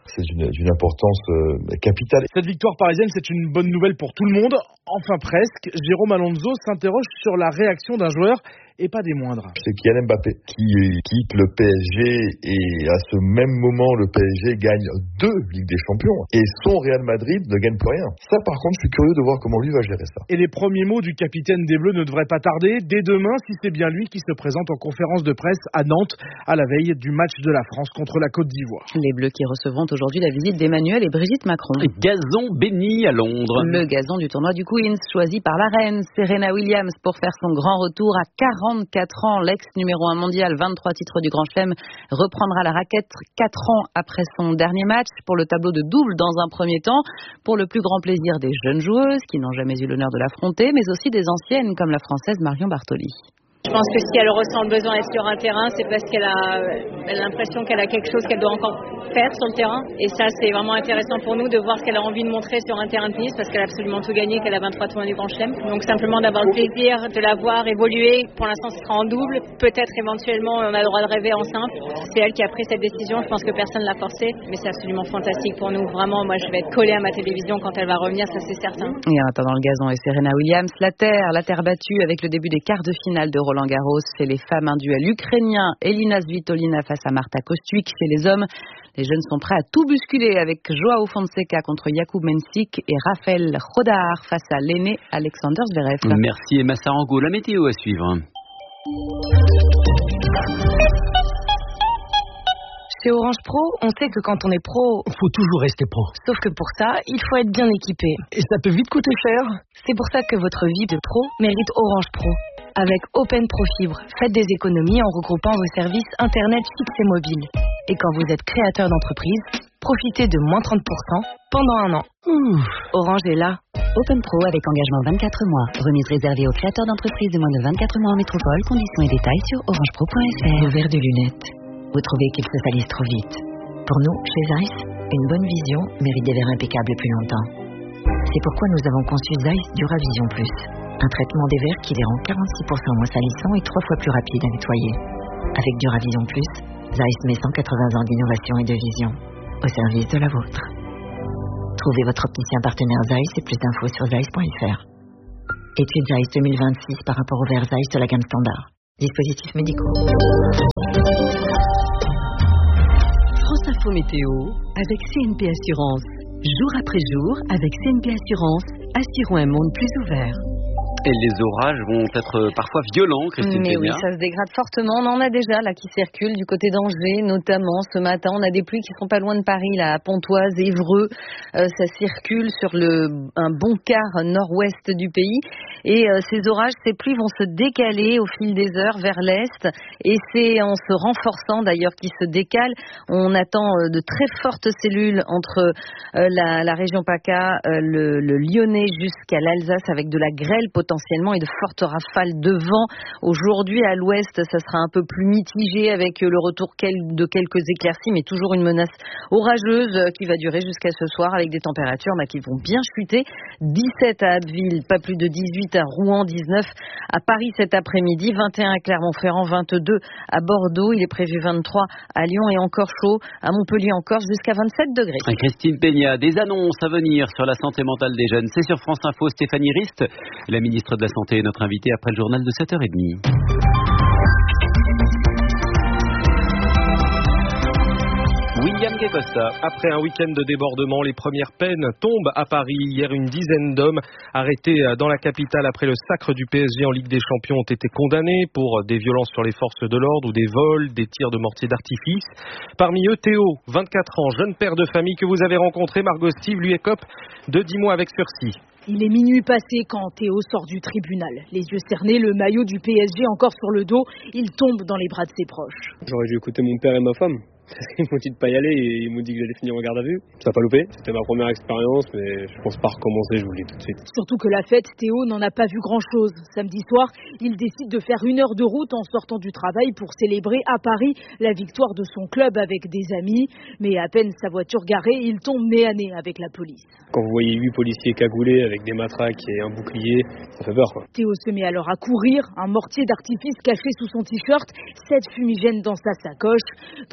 c'est d'une, d'une importance euh, capitale. Cette victoire parisienne, c'est une bonne nouvelle pour tout le monde. Enfin presque. Jérôme Alonso s'interroge sur la réaction d'un joueur et pas des moindres. C'est Kylian Mbappé qui quitte le P S G et à ce même moment, le P S G gagne deux Ligues des Champions et son Real Madrid ne gagne plus rien. Ça, par contre, je suis curieux de voir comment lui va gérer ça. Et les premiers mots du capitaine des Bleus ne devraient pas tarder. Dès demain, si c'est bien lui qui se présente en conférence de presse à Nantes, à la veille du match de la France contre la Côte d'Ivoire. Les Bleus qui recevront aujourd'hui la visite d'Emmanuel et Brigitte Macron. Gazon béni à Londres. Le gazon du tournoi du Queen's, choisi par la reine Serena Williams pour faire son grand retour à quarante-quatre ans. L'ex numéro un mondial, vingt-trois titres du Grand Chelem, reprendra la raquette quatre ans après son dernier match pour le tableau de double dans un premier temps, pour le plus grand plaisir des jeunes joueuses qui n'ont jamais eu l'honneur de l'affronter, mais aussi des anciennes comme la Française Marion Bartoli. Je pense que si elle ressent le besoin d'être sur un terrain, c'est parce qu'elle a, elle a l'impression qu'elle a quelque chose qu'elle doit encore faire sur le terrain. Et ça, c'est vraiment intéressant pour nous de voir ce qu'elle a envie de montrer sur un terrain de tennis, parce qu'elle a absolument tout gagné, qu'elle a vingt-trois tournois du Grand Chelem. Donc simplement d'avoir le plaisir de la voir évoluer. Pour l'instant, ce sera en double. Peut-être éventuellement, on a le droit de rêver en simple. C'est elle qui a pris cette décision. Je pense que personne ne l'a forcée. Mais c'est absolument fantastique pour nous. Vraiment, moi, je vais être collée à ma télévision quand elle va revenir, ça c'est certain. Et en attendant le gazon et Serena Williams, la terre, la terre battue avec le début des quarts de finale de Roland Garros. Chez les femmes, un duel ukrainien, Elina Svitolina face à Marta Kostyuk. Chez les hommes, les jeunes sont prêts à tout bousculer avec Joao Fonseca contre Jakub Mensik et Rafael Rodar face à l'aîné Alexander Zverev. Merci Emma Sarango. La météo à suivre. Chez Orange Pro, on sait que quand on est pro, faut toujours rester pro. Sauf que pour ça, il faut être bien équipé. Et ça peut vite coûter cher. C'est pour ça que votre vie de pro mérite Orange Pro. Avec Open Pro Fibre, faites des économies en regroupant vos services Internet fixes et mobiles. Et quand vous êtes créateur d'entreprise, profitez de moins trente pour cent pendant un an. Ouh. Orange est là. Open Pro avec engagement vingt-quatre mois. Remise réservée aux créateurs d'entreprises de moins de vingt-quatre mois en métropole. Conditions et détails sur orange pro point f r. Vos verres de lunettes. Vous trouvez qu'ils se salissent trop vite. Pour nous, chez Zeiss, une bonne vision mérite des verres impeccables plus longtemps. C'est pourquoi nous avons conçu Zeiss Duravision Plus. Un traitement des verres qui les rend quarante-six pour cent moins salissants et trois fois plus rapides à nettoyer. Avec Duravision Plus, Zeiss met cent quatre-vingts ans d'innovation et de vision au service de la vôtre. Trouvez votre opticien partenaire Zeiss et plus d'infos sur zeiss point f r. Étude Zeiss deux mille vingt-six par rapport aux verres Zeiss de la gamme standard. Dispositifs médicaux. France Info Météo avec C N P Assurance. Jour après jour, avec C N P Assurance, assurons un monde plus ouvert. Et les orages vont être parfois violents, Christine Mais Peña. oui, ça se dégrade fortement. On en a déjà là qui circulent du côté d'Angers, notamment ce matin. On a des pluies qui sont pas loin de Paris, là, à Pontoise, Évreux. Euh, ça circule sur le un bon quart nord-ouest du pays. Et euh, ces orages, ces pluies vont se décaler au fil des heures vers l'est. Et c'est en se renforçant d'ailleurs qu'ils se décalent. On attend euh, de très fortes cellules entre euh, la, la région PACA, euh, le, le Lyonnais jusqu'à l'Alsace avec de la grêle potentiellement et de fortes rafales de vent. Aujourd'hui, à l'ouest, ça sera un peu plus mitigé avec le retour de quelques éclaircies, mais toujours une menace orageuse qui va durer jusqu'à ce soir avec des températures bah, qui vont bien chuter. dix-sept à Abbeville, pas plus de dix-huit à Rouen, dix-neuf à Paris cet après-midi, vingt et un à Clermont-Ferrand, vingt-deux à Bordeaux. Il est prévu vingt-trois à Lyon et encore chaud à Montpellier encore jusqu'à vingt-sept degrés. Christine Peña, des annonces à venir sur la santé mentale des jeunes. C'est sur France Info. Stéphanie Rist, la ministre de la Santé, est notre invitée après le journal de sept heures trente. William Kekosta. Après un week-end de débordement, les premières peines tombent à Paris. Hier, une dizaine d'hommes arrêtés dans la capitale après le sacre du P S G en Ligue des Champions ont été condamnés pour des violences sur les forces de l'ordre ou des vols, des tirs de mortier d'artifice. Parmi eux, Théo, vingt-quatre ans, jeune père de famille que vous avez rencontré. Margot Steve lui écope de dix mois avec sursis. Il est minuit passé quand Théo sort du tribunal. Les yeux cernés, le maillot du P S G encore sur le dos, il tombe dans les bras de ses proches. J'aurais dû écouter mon père et ma femme. Ils m'ont dit de pas y aller et ils m'ont dit que j'allais finir en garde à vue. Ça n'a pas loupé. C'était ma première expérience, mais je pense pas recommencer, je vous le dis tout de suite. Surtout que la fête, Théo n'en a pas vu grand-chose. Samedi soir, il décide de faire une heure de route en sortant du travail pour célébrer à Paris la victoire de son club avec des amis. Mais à peine sa voiture garée, il tombe nez à nez avec la police. Quand vous voyez huit policiers cagoulés avec des matraques et un bouclier, ça fait peur, quoi. Théo se met alors à courir, un mortier d'artifice caché sous son t-shirt, sept fumigènes dans sa sacoche. Dans sa fumée,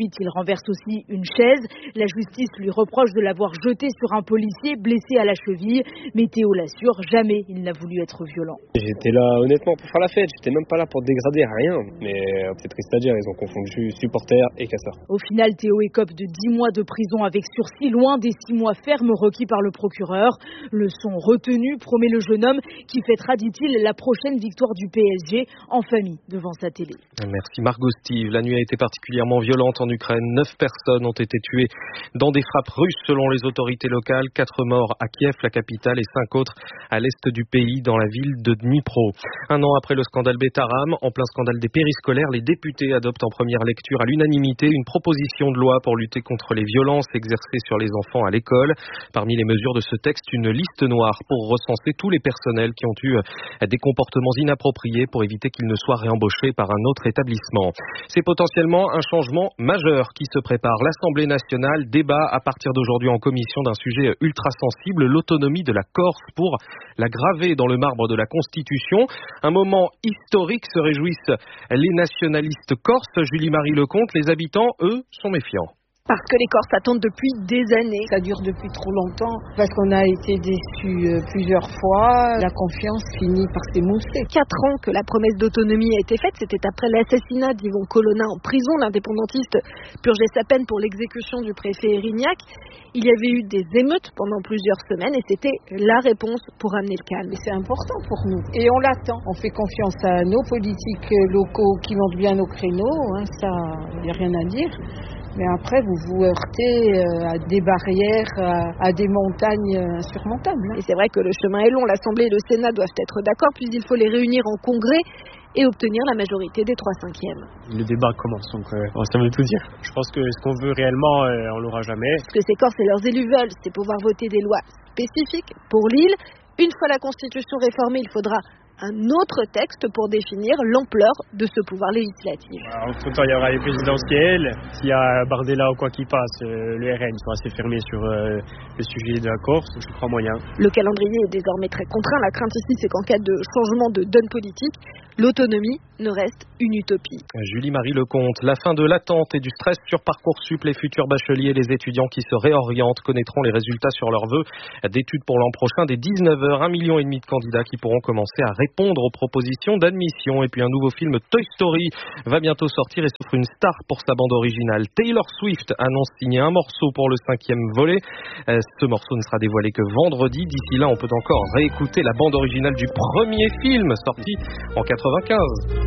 Ensuite, il renverse aussi une chaise. La justice lui reproche de l'avoir jeté sur un policier blessé à la cheville. Mais Théo l'assure, jamais il n'a voulu être violent. J'étais là honnêtement pour faire la fête, j'étais même pas là pour dégrader, rien. Mais c'est triste à dire, ils ont confondu supporters et casseurs. Au final, Théo écope de dix mois de prison avec sursis, loin des six mois fermes requis par le procureur. Leçon retenue, promet le jeune homme qui fêtera, dit-il, la prochaine victoire du P S G en famille devant sa télé. Merci Margot Steve. La nuit a été particulièrement violente en Ukraine. Neuf personnes ont été tuées dans des frappes russes selon les autorités locales. Quatre morts à Kiev, la capitale, et cinq autres à l'est du pays, dans la ville de Dnipro. Un an après le scandale Betaram, en plein scandale des périscolaires, les députés adoptent en première lecture à l'unanimité une proposition de loi pour lutter contre les violences exercées sur les enfants à l'école. Parmi les mesures de ce texte, une liste noire pour recenser tous les personnels qui ont eu des comportements inappropriés pour éviter qu'ils ne soient réembauchés par un autre établissement. C'est potentiellement un changement majeur qui se prépare. L'Assemblée nationale débat à partir d'aujourd'hui en commission d'un sujet ultra sensible, l'autonomie de la Corse, pour la graver dans le marbre de la Constitution. Un moment historique, se réjouissent les nationalistes corses. Julie-Marie Lecomte, les habitants, eux, sont méfiants. Parce que les Corses attendent depuis des années. Ça dure depuis trop longtemps, parce qu'on a été déçus plusieurs fois. La confiance finit par s'émousser. Quatre ans que la promesse d'autonomie a été faite, c'était après l'assassinat d'Yvon Colonna en prison. L'indépendantiste purgeait sa peine pour l'exécution du préfet Erignac. Il y avait eu des émeutes pendant plusieurs semaines et c'était la réponse pour amener le calme. Et c'est important pour nous. Et on l'attend. On fait confiance à nos politiques locaux qui montent bien nos créneaux. Hein, ça, il n'y a rien à dire. Mais après, vous vous heurtez à des barrières, à des montagnes insurmontables. Et c'est vrai que le chemin est long. L'Assemblée et le Sénat doivent être d'accord, puis il faut les réunir en congrès et obtenir la majorité des trois cinquièmes. Le débat commence, donc euh, ça veut tout dire. Je pense que ce qu'on veut réellement, euh, on l'aura jamais. Ce que ces Corses et leurs élus veulent, c'est pouvoir voter des lois spécifiques pour l'île. Une fois la Constitution réformée, il faudra un autre texte pour définir l'ampleur de ce pouvoir législatif. Entre-temps, il y aura les présidentielles. S'il y a Bardella ou quoi qu'il passe, le R N sera assez fermé sur euh, le sujet de la Corse, je crois moyen. Le calendrier est désormais très contraint. La crainte ici, c'est qu'en cas de changement de donne politique, l'autonomie ne reste une utopie. Julie-Marie Lecomte, la fin de l'attente et du stress sur Parcoursup. Les futurs bacheliers et les étudiants qui se réorientent connaîtront les résultats sur leurs vœux d'études pour l'an prochain dès dix-neuf heures. Un million et demi de candidats qui pourront commencer à répondre aux propositions d'admission. Et puis un nouveau film Toy Story va bientôt sortir et s'offre une star pour sa bande originale. Taylor Swift annonce signer un morceau pour le cinquième volet. Ce morceau ne sera dévoilé que vendredi. D'ici là, on peut encore réécouter la bande originale du premier film sorti en quatre-vingt-quinze.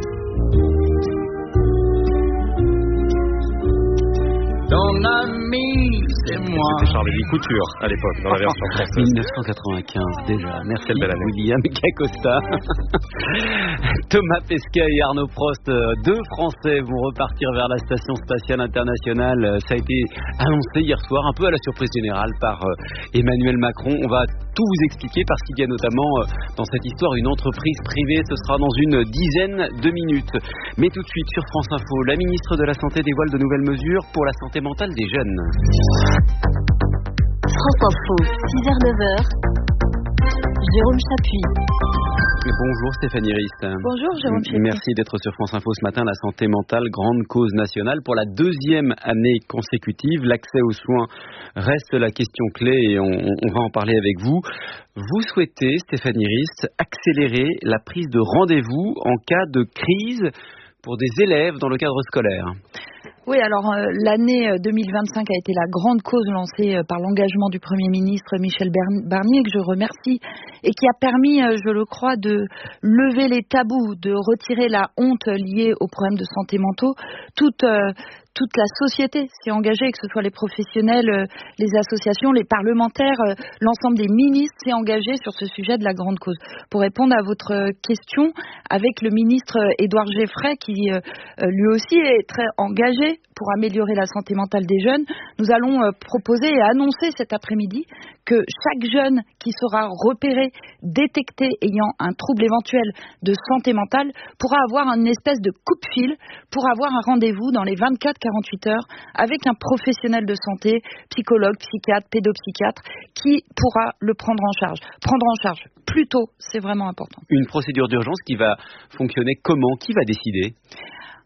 Ton ami, c'est moi. C'était Charles-Louis Couture à l'époque, dans la version française. dix-neuf cent quatre-vingt-quinze déjà. Merci Quelle belle année. William Cacosta. Thomas Pesquet et Arnaud Prost, deux Français, vont repartir vers la Station Spatiale Internationale. Ça a été annoncé hier soir, un peu à la surprise générale, par Emmanuel Macron. On va tout vous expliquer parce qu'il y a notamment dans cette histoire une entreprise privée. Ce sera dans une dizaine de minutes. Mais tout de suite sur France Info, la ministre de la Santé dévoile de nouvelles mesures pour la santé mentale des jeunes. France Info, six heures neuf heures. Jérôme Chapuis. Bonjour Stéphanie Rist. Bonjour Jérôme Chapuis. Merci d'être sur France Info ce matin. La santé mentale, grande cause nationale. Pour la deuxième année consécutive, l'accès aux soins reste la question clé et on, on va en parler avec vous. Vous souhaitez, Stéphanie Rist, accélérer la prise de rendez-vous en cas de crise pour des élèves dans le cadre scolaire. Oui, alors euh, l'année deux mille vingt-cinq a été la grande cause lancée euh, par l'engagement du Premier ministre Michel Barnier, que je remercie, et qui a permis, euh, je le crois, de lever les tabous, de retirer la honte liée aux problèmes de santé mentaux. Toute, euh, toute la société s'est engagée, que ce soit les professionnels, euh, les associations, les parlementaires, euh, l'ensemble des ministres s'est engagé sur ce sujet de la grande cause. Pour répondre à votre question, avec le ministre Édouard Geffray, qui euh, lui aussi est très engagé pour améliorer la santé mentale des jeunes, nous allons euh, proposer et annoncer cet après-midi que chaque jeune qui sera repéré, détecté ayant un trouble éventuel de santé mentale pourra avoir une espèce de coup de fil pour avoir un rendez-vous dans les vingt-quatre à quarante-huit heures avec un professionnel de santé, psychologue, psychiatre, pédopsychiatre, qui pourra le prendre en charge. Prendre en charge plus tôt, c'est vraiment important. Une procédure d'urgence qui va fonctionner comment ? Qui va décider ?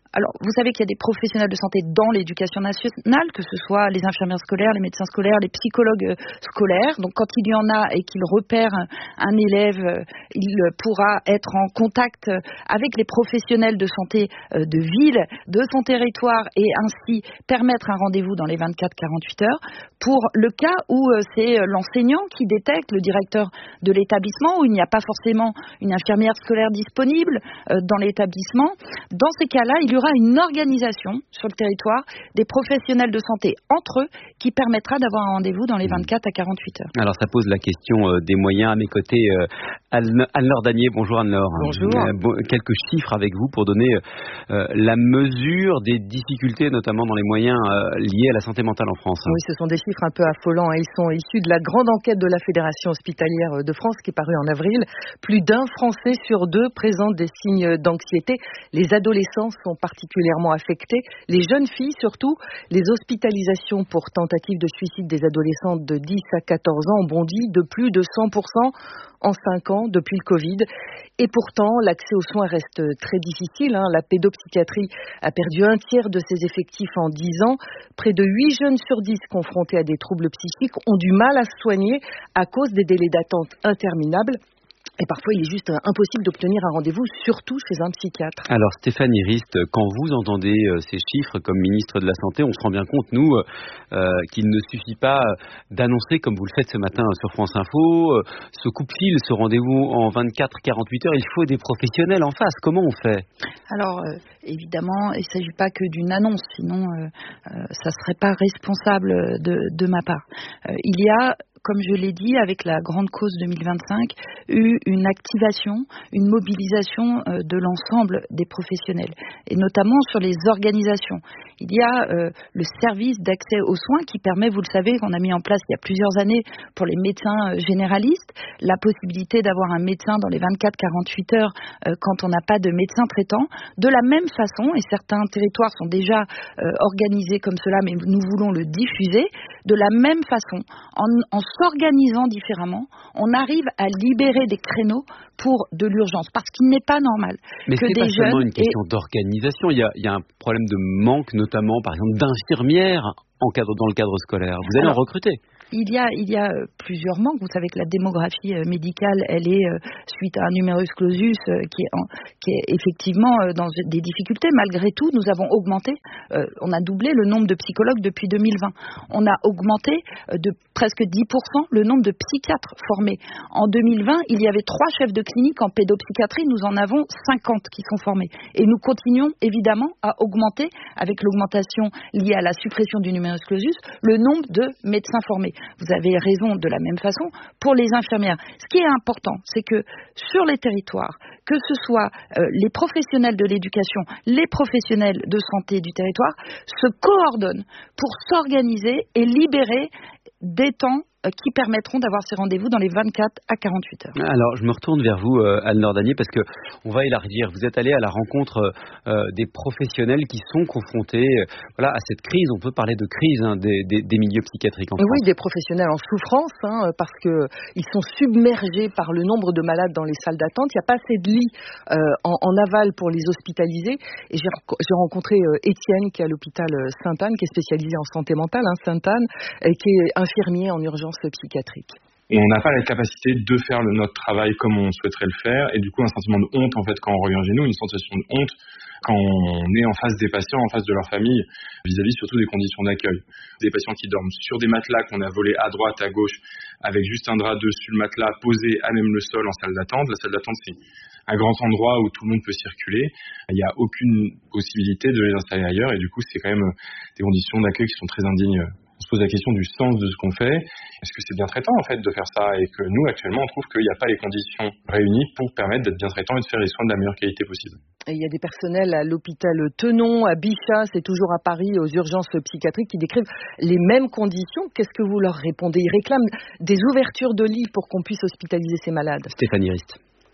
Alors, vous savez qu'il y a des professionnels de santé dans l'éducation nationale, que ce soit les infirmières scolaires, les médecins scolaires, les psychologues scolaires. Donc, quand il y en a et qu'il repère un élève, il pourra être en contact avec les professionnels de santé de ville, de son territoire, et ainsi permettre un rendez-vous dans les vingt-quatre à quarante-huit heures. Pour le cas où c'est l'enseignant qui détecte, le directeur de l'établissement, où il n'y a pas forcément une infirmière scolaire disponible dans l'établissement, dans ces cas-là, il y aura une organisation sur le territoire des professionnels de santé entre eux qui permettra d'avoir un rendez-vous dans les vingt-quatre à quarante-huit heures. Alors ça pose la question euh, des moyens. À mes côtés, euh, Anne-Laure Danier. Bonjour Anne-Laure. Bonjour. Euh, bon, quelques chiffres avec vous pour donner euh, la mesure des difficultés, notamment dans les moyens euh, liés à la santé mentale en France. Oui, ce sont des chiffres un peu affolants. Ils sont issus de la grande enquête de la Fédération hospitalière de France qui est parue en avril. Plus d'un Français sur deux présente des signes d'anxiété. Les adolescents sont particulièrement affectés. Les jeunes filles surtout. Les hospitalisations pour tentative de suicide des adolescentes de dix à quatorze ans ont bondi de plus de cent pour cent en cinq ans depuis le Covid. Et pourtant, l'accès aux soins reste très difficile. Hein. La pédopsychiatrie a perdu un tiers de ses effectifs en dix ans. Près de huit jeunes sur dix confrontés à des troubles psychiques ont du mal à se soigner à cause des délais d'attente interminables. Et parfois, il est juste impossible d'obtenir un rendez-vous, surtout chez un psychiatre. Alors, Stéphanie Rist, quand vous entendez ces chiffres comme ministre de la Santé, on se rend bien compte, nous, euh, qu'il ne suffit pas d'annoncer, comme vous le faites ce matin sur France Info, euh, ce coup de fil, ce rendez-vous en vingt-quatre à quarante-huit heures. Il faut des professionnels en face. Comment on fait ? Alors, euh, évidemment, il ne s'agit pas que d'une annonce, sinon euh, euh, ça ne serait pas responsable de, de ma part. Euh, il y a, comme je l'ai dit, avec la grande cause deux mille vingt-cinq, eu une activation, une mobilisation euh, de l'ensemble des professionnels, et notamment sur les organisations. Il y a euh, le service d'accès aux soins qui permet, vous le savez, qu'on a mis en place il y a plusieurs années pour les médecins généralistes, la possibilité d'avoir un médecin dans les vingt-quatre à quarante-huit heures euh, quand on n'a pas de médecin traitant. De la même façon, et certains territoires sont déjà euh, organisés comme cela, mais nous voulons le diffuser, de la même façon, en, en s'organisant différemment, on arrive à libérer des créneaux pour de l'urgence, parce qu'il n'est pas normal Mais que c'est des pas jeunes... seulement une question et... d'organisation, il y, a, il y a un problème de manque, notamment, par exemple, d'infirmières en cadre, dans le cadre scolaire. Vous allez Alors, en recruter Il y a, il y a plusieurs manques. Vous savez que la démographie médicale, elle est suite à un numerus clausus qui est, en, qui est effectivement dans des difficultés. Malgré tout, nous avons augmenté, euh, on a doublé le nombre de psychologues depuis deux mille vingt. On a augmenté de presque dix pour cent le nombre de psychiatres formés. En deux mille vingt, il y avait trois chefs de clinique en pédopsychiatrie. Nous en avons cinquante qui sont formés. Et nous continuons évidemment à augmenter, avec l'augmentation liée à la suppression du numerus clausus, le nombre de médecins formés. Vous avez raison de la même façon pour les infirmières. Ce qui est important, c'est que sur les territoires, que ce soit euh, les professionnels de l'éducation, les professionnels de santé du territoire, se coordonnent pour s'organiser et libérer des temps qui permettront d'avoir ces rendez-vous dans les vingt-quatre à quarante-huit heures. Alors, je me retourne vers vous, Anne-Laure Danier, parce que on va élargir. Vous êtes allée à la rencontre euh, des professionnels qui sont confrontés euh, voilà, à cette crise. On peut parler de crise hein, des, des, des milieux psychiatriques en oui, France. Oui, des professionnels en souffrance, hein, parce qu'ils sont submergés par le nombre de malades dans les salles d'attente. Il n'y a pas assez de lits euh, en, en aval pour les hospitaliser. Et j'ai, j'ai rencontré euh, Étienne, qui est à l'hôpital Sainte-Anne, qui est spécialisé en santé mentale, hein, Sainte-Anne, et qui est infirmier en urgence psychiatrique. On n'a pas la capacité de faire le, notre travail comme on souhaiterait le faire, et du coup un sentiment de honte en fait quand on revient chez nous, une sensation de honte quand on est en face des patients, en face de leur famille, vis-à-vis surtout des conditions d'accueil. Des patients qui dorment sur des matelas qu'on a volés à droite, à gauche, avec juste un drap dessus le matelas, posé à même le sol en salle d'attente. La salle d'attente, c'est un grand endroit où tout le monde peut circuler. Il n'y a aucune possibilité de les installer ailleurs, et du coup c'est quand même des conditions d'accueil qui sont très indignes. On se pose la question du sens de ce qu'on fait. Est-ce que c'est bien traitant en fait de faire ça, et que nous actuellement on trouve qu'il n'y a pas les conditions réunies pour permettre d'être bien traitant et de faire les soins de la meilleure qualité possible. Et il y a des personnels à l'hôpital Tenon, à Bichat, c'est toujours à Paris, aux urgences psychiatriques, qui décrivent les mêmes conditions. Qu'est-ce que vous leur répondez ? Ils réclament des ouvertures de lits pour qu'on puisse hospitaliser ces malades. Stéphanie Rist.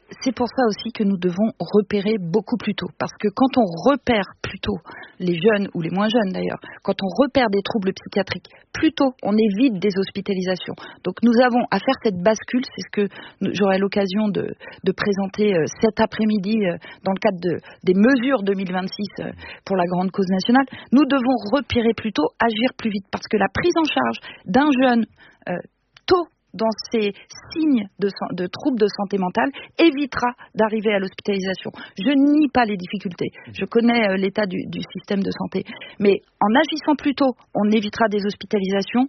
c'est pour ça aussi que nous devons repérer beaucoup plus tôt. Parce que quand on repère plus tôt, les jeunes ou les moins jeunes d'ailleurs, quand on repère des troubles psychiatriques, plus tôt on évite des hospitalisations. Donc nous avons à faire cette bascule, c'est ce que j'aurai l'occasion de, de présenter euh, cet après-midi euh, dans le cadre de, des mesures deux mille vingt-six euh, pour la grande cause nationale. Nous devons repérer plus tôt, agir plus vite. Parce que la prise en charge d'un jeune euh, tôt, dans ces signes de, de troubles de santé mentale, évitera d'arriver à l'hospitalisation. Je nie pas les difficultés. Je connais euh, l'état du, du système de santé. Mais en agissant plus tôt, on évitera des hospitalisations.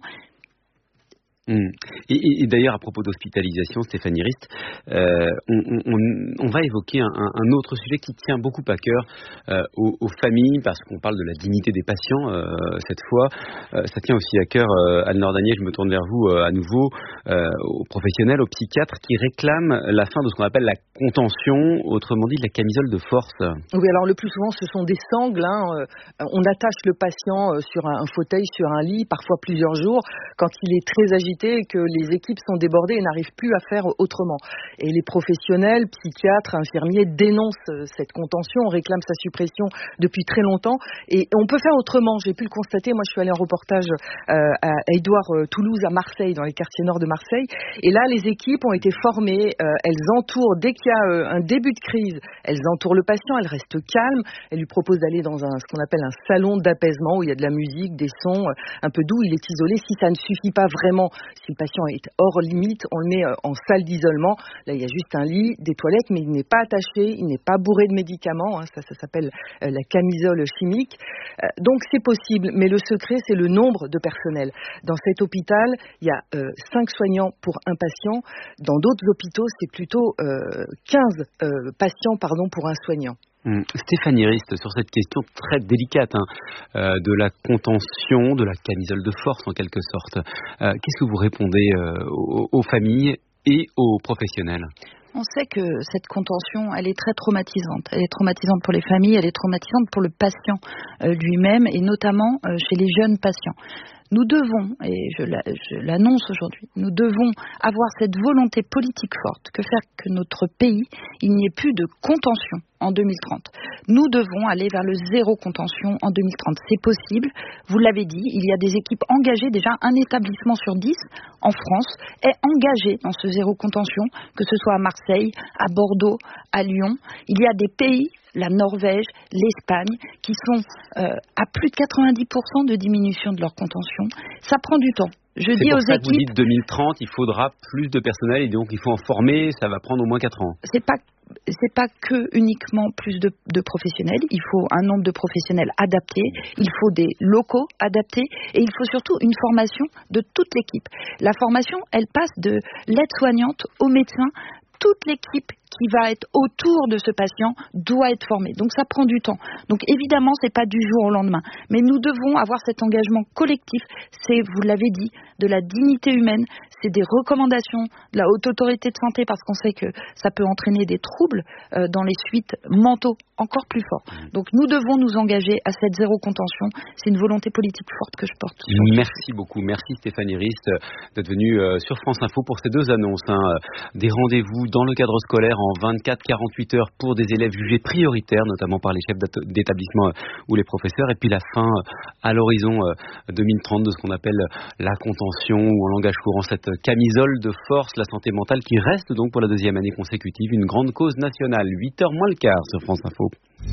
Mmh. Et, et, et d'ailleurs, à propos d'hospitalisation, Stéphanie Rist, euh, on, on, on va évoquer un, un autre sujet qui tient beaucoup à cœur euh, aux, aux familles, parce qu'on parle de la dignité des patients euh, cette fois. Euh, ça tient aussi à cœur, euh, Anne Nordanier, je me tourne vers vous euh, à nouveau, euh, aux professionnels, aux psychiatres qui réclament la fin de ce qu'on appelle la contention, autrement dit de la camisole de force. Oui, alors le plus souvent, ce sont des sangles. Hein. On attache le patient sur un fauteuil, sur un lit, parfois plusieurs jours, quand il est très agité, et que les équipes sont débordées et n'arrivent plus à faire autrement. Et les professionnels, psychiatres, infirmiers dénoncent cette contention, on réclame sa suppression depuis très longtemps. Et on peut faire autrement, j'ai pu le constater. Moi, je suis allée en reportage euh, à Édouard euh, Toulouse, à Marseille, dans les quartiers nord de Marseille. Et là, les équipes ont été formées, euh, elles entourent, dès qu'il y a euh, un début de crise, elles entourent le patient, elles restent calmes, elles lui proposent d'aller dans un, ce qu'on appelle un salon d'apaisement, où il y a de la musique, des sons, euh, un peu doux, il est isolé. Si ça ne suffit pas vraiment, si le patient est hors limite, on le met en salle d'isolement. Là, il y a juste un lit, des toilettes, mais il n'est pas attaché, il n'est pas bourré de médicaments. Hein, ça, ça s'appelle euh, la camisole chimique. Euh, donc, c'est possible, mais le secret, c'est le nombre de personnel. Dans cet hôpital, il y a euh, cinq soignants pour un patient. Dans d'autres hôpitaux, c'est plutôt euh, quinze euh, patients pardon, pour un soignant. Hum. Stéphanie Rist, sur cette question très délicate hein, euh, de la contention, de la camisole de force en quelque sorte, euh, qu'est-ce que vous répondez euh, aux, aux familles et aux professionnels ? On sait que cette contention, elle est très traumatisante. Elle est traumatisante pour les familles, elle est traumatisante pour le patient euh, lui-même et notamment euh, chez les jeunes patients. Nous devons, et je, la, je l'annonce aujourd'hui, nous devons avoir cette volonté politique forte que faire que notre pays, il n'y ait plus de contention en deux mille trente. Nous devons aller vers le zéro contention en deux mille trente. C'est possible, vous l'avez dit, il y a des équipes engagées, déjà un établissement sur dix en France est engagé dans ce zéro contention, que ce soit à Marseille, à Bordeaux, à Lyon. Il y a des pays, la Norvège, l'Espagne, qui sont euh, à plus de quatre-vingt-dix pour cent de diminution de leur contention. Ça prend du temps. Je C'est dis pour aux ça équipes, que vous dites deux mille trente, il faudra plus de personnel et donc il faut en former, ça va prendre au moins quatre ans. c'est pas c'est pas que uniquement plus de, de professionnels, il faut un nombre de professionnels adaptés, il faut des locaux adaptés et il faut surtout une formation de toute l'équipe. La formation, elle passe de l'aide-soignante au médecin. Toute l'équipe qui va être autour de ce patient doit être formée. Donc ça prend du temps. Donc évidemment, c'est pas du jour au lendemain. Mais nous devons avoir cet engagement collectif. C'est, vous l'avez dit, de la dignité humaine. C'est des recommandations de la Haute Autorité de Santé parce qu'on sait que ça peut entraîner des troubles euh, dans les suites mentaux encore plus forts. Donc nous devons nous engager à cette zéro contention. C'est une volonté politique forte que je porte. Merci beaucoup. Merci Stéphanie Rist d'être venue euh, sur France Info pour ces deux annonces. Hein. Des rendez-vous dans le cadre scolaire en vingt-quatre à quarante-huit heures pour des élèves jugés prioritaires, notamment par les chefs d'établissement ou les professeurs, et puis la fin à l'horizon deux mille trente de ce qu'on appelle la contention ou en langage courant cette camisole de force, la santé mentale qui reste donc pour la deuxième année consécutive une grande cause nationale. huit heures moins le quart sur France Info.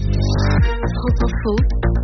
France Info,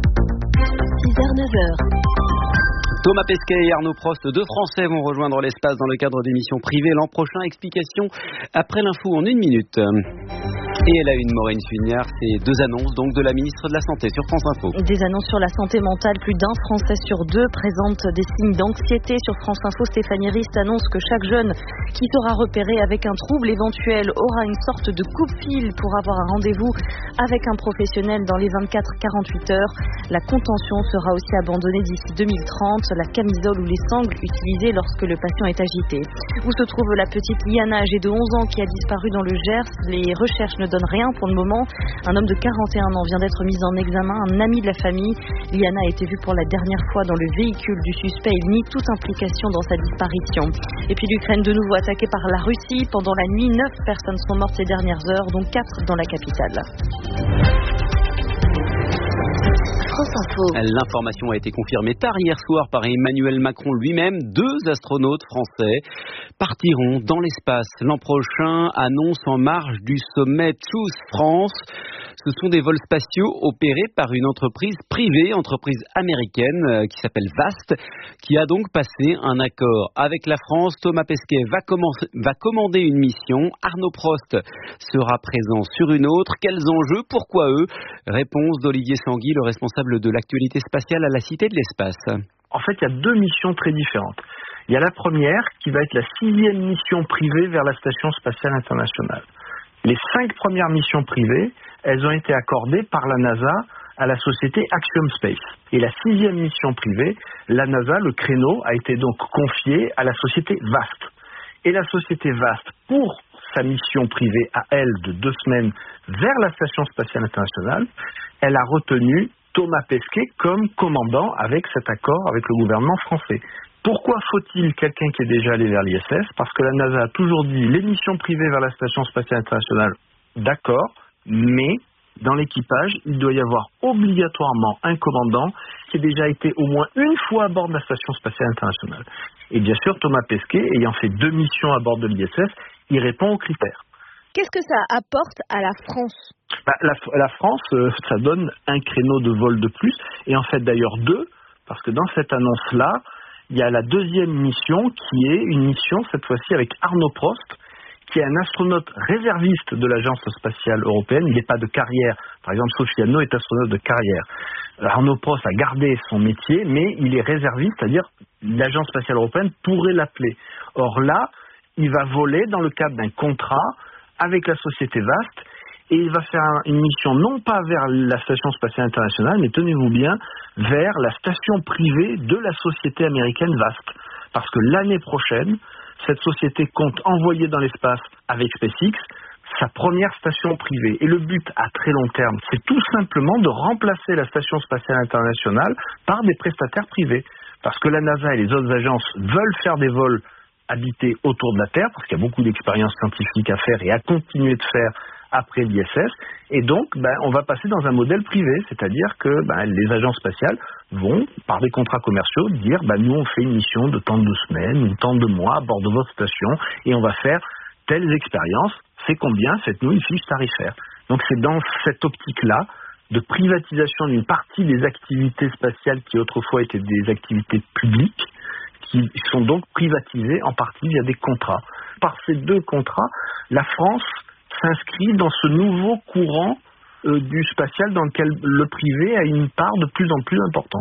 six heures neuf heures. Thomas Pesquet et Arnaud Prost, deux Français, vont rejoindre l'espace dans le cadre d'émissions privées l'an prochain. Explication après l'info en une minute. Et elle a une Maureen Suignard, c'est deux annonces donc de la ministre de la Santé sur France Info. Des annonces sur la santé mentale, plus d'un Français sur deux présente des signes d'anxiété. Sur France Info, Stéphanie Rist annonce que chaque jeune qui sera repéré avec un trouble éventuel aura une sorte de coup-de-fil pour avoir un rendez-vous avec un professionnel dans les vingt-quatre à quarante-huit heures. La contention sera aussi abandonnée d'ici deux mille trente. La camisole ou les sangles utilisées lorsque le patient est agité. Où se trouve la petite Liana, âgée de onze ans, qui a disparu dans le Gers. Les recherches ne donnent donne rien pour le moment. Un homme de quarante et un ans vient d'être mis en examen. Un ami de la famille, Liana, a été vu pour la dernière fois dans le véhicule du suspect. Il nie toute implication dans sa disparition. Et puis l'Ukraine de nouveau attaquée par la Russie. Pendant la nuit, neuf personnes sont mortes ces dernières heures, dont quatre dans la capitale. L'information a été confirmée tard hier soir par Emmanuel Macron lui-même. Deux astronautes français partiront dans l'espace l'an prochain, annonce en marge du sommet Choose France. Ce sont des vols spatiaux opérés par une entreprise privée, entreprise américaine euh, qui s'appelle VAST, qui a donc passé un accord avec la France. Thomas Pesquet va, commencer, va commander une mission. Arnaud Prost sera présent sur une autre. Quels enjeux? Pourquoi eux? Réponse d'Olivier Sanguy, le responsable de l'actualité spatiale à la Cité de l'Espace. En fait, il y a deux missions très différentes. Il y a la première qui va être la sixième mission privée vers la Station spatiale internationale. Les cinq premières missions privées, elles ont été accordées par la NASA à la société Axiom Space. Et la sixième mission privée, la NASA, le créneau, a été donc confié à la société VAST. Et la société VAST, pour sa mission privée à elle de deux semaines vers la Station spatiale internationale, elle a retenu Thomas Pesquet comme commandant avec cet accord avec le gouvernement français. Pourquoi faut-il quelqu'un qui est déjà allé vers l'I S S? Parce que la NASA a toujours dit les missions privées vers la Station spatiale internationale, d'accord, mais dans l'équipage, il doit y avoir obligatoirement un commandant qui ait déjà été au moins une fois à bord de la Station spatiale internationale. Et bien sûr, Thomas Pesquet, ayant fait deux missions à bord de l'I S S, il répond aux critères. Qu'est-ce que ça apporte à la France? bah, la, la France, euh, ça donne un créneau de vol de plus, et en fait d'ailleurs deux, parce que dans cette annonce-là, il y a la deuxième mission qui est une mission cette fois-ci avec Arnaud Prost, qui est un astronaute réserviste de l'Agence spatiale européenne. Il n'est pas de carrière. Par exemple, Sophie Anneau est astronaute de carrière. Arnaud Prost a gardé son métier, mais il est réserviste, c'est-à-dire l'Agence spatiale européenne pourrait l'appeler. Or là, il va voler dans le cadre d'un contrat avec la société VAST, et il va faire une mission non pas vers la Station spatiale internationale, mais tenez-vous bien, vers la station privée de la société américaine VAST. Parce que l'année prochaine, cette société compte envoyer dans l'espace avec SpaceX sa première station privée. Et le but à très long terme, c'est tout simplement de remplacer la Station spatiale internationale par des prestataires privés. Parce que la NASA et les autres agences veulent faire des vols habités autour de la Terre, parce qu'il y a beaucoup d'expériences scientifiques à faire et à continuer de faire après l'I S S, et donc ben, on va passer dans un modèle privé, c'est-à-dire que ben, les agences spatiales vont, par des contrats commerciaux, dire ben, nous on fait une mission de tant de semaines ou tant de mois à bord de votre station, et on va faire telles expériences, c'est combien, faites-nous une fiche tarifaire. Donc c'est dans cette optique-là de privatisation d'une partie des activités spatiales qui autrefois étaient des activités publiques, qui sont donc privatisées en partie via des contrats. Par ces deux contrats, la France s'inscrit dans ce nouveau courant euh, du spatial dans lequel le privé a une part de plus en plus importante.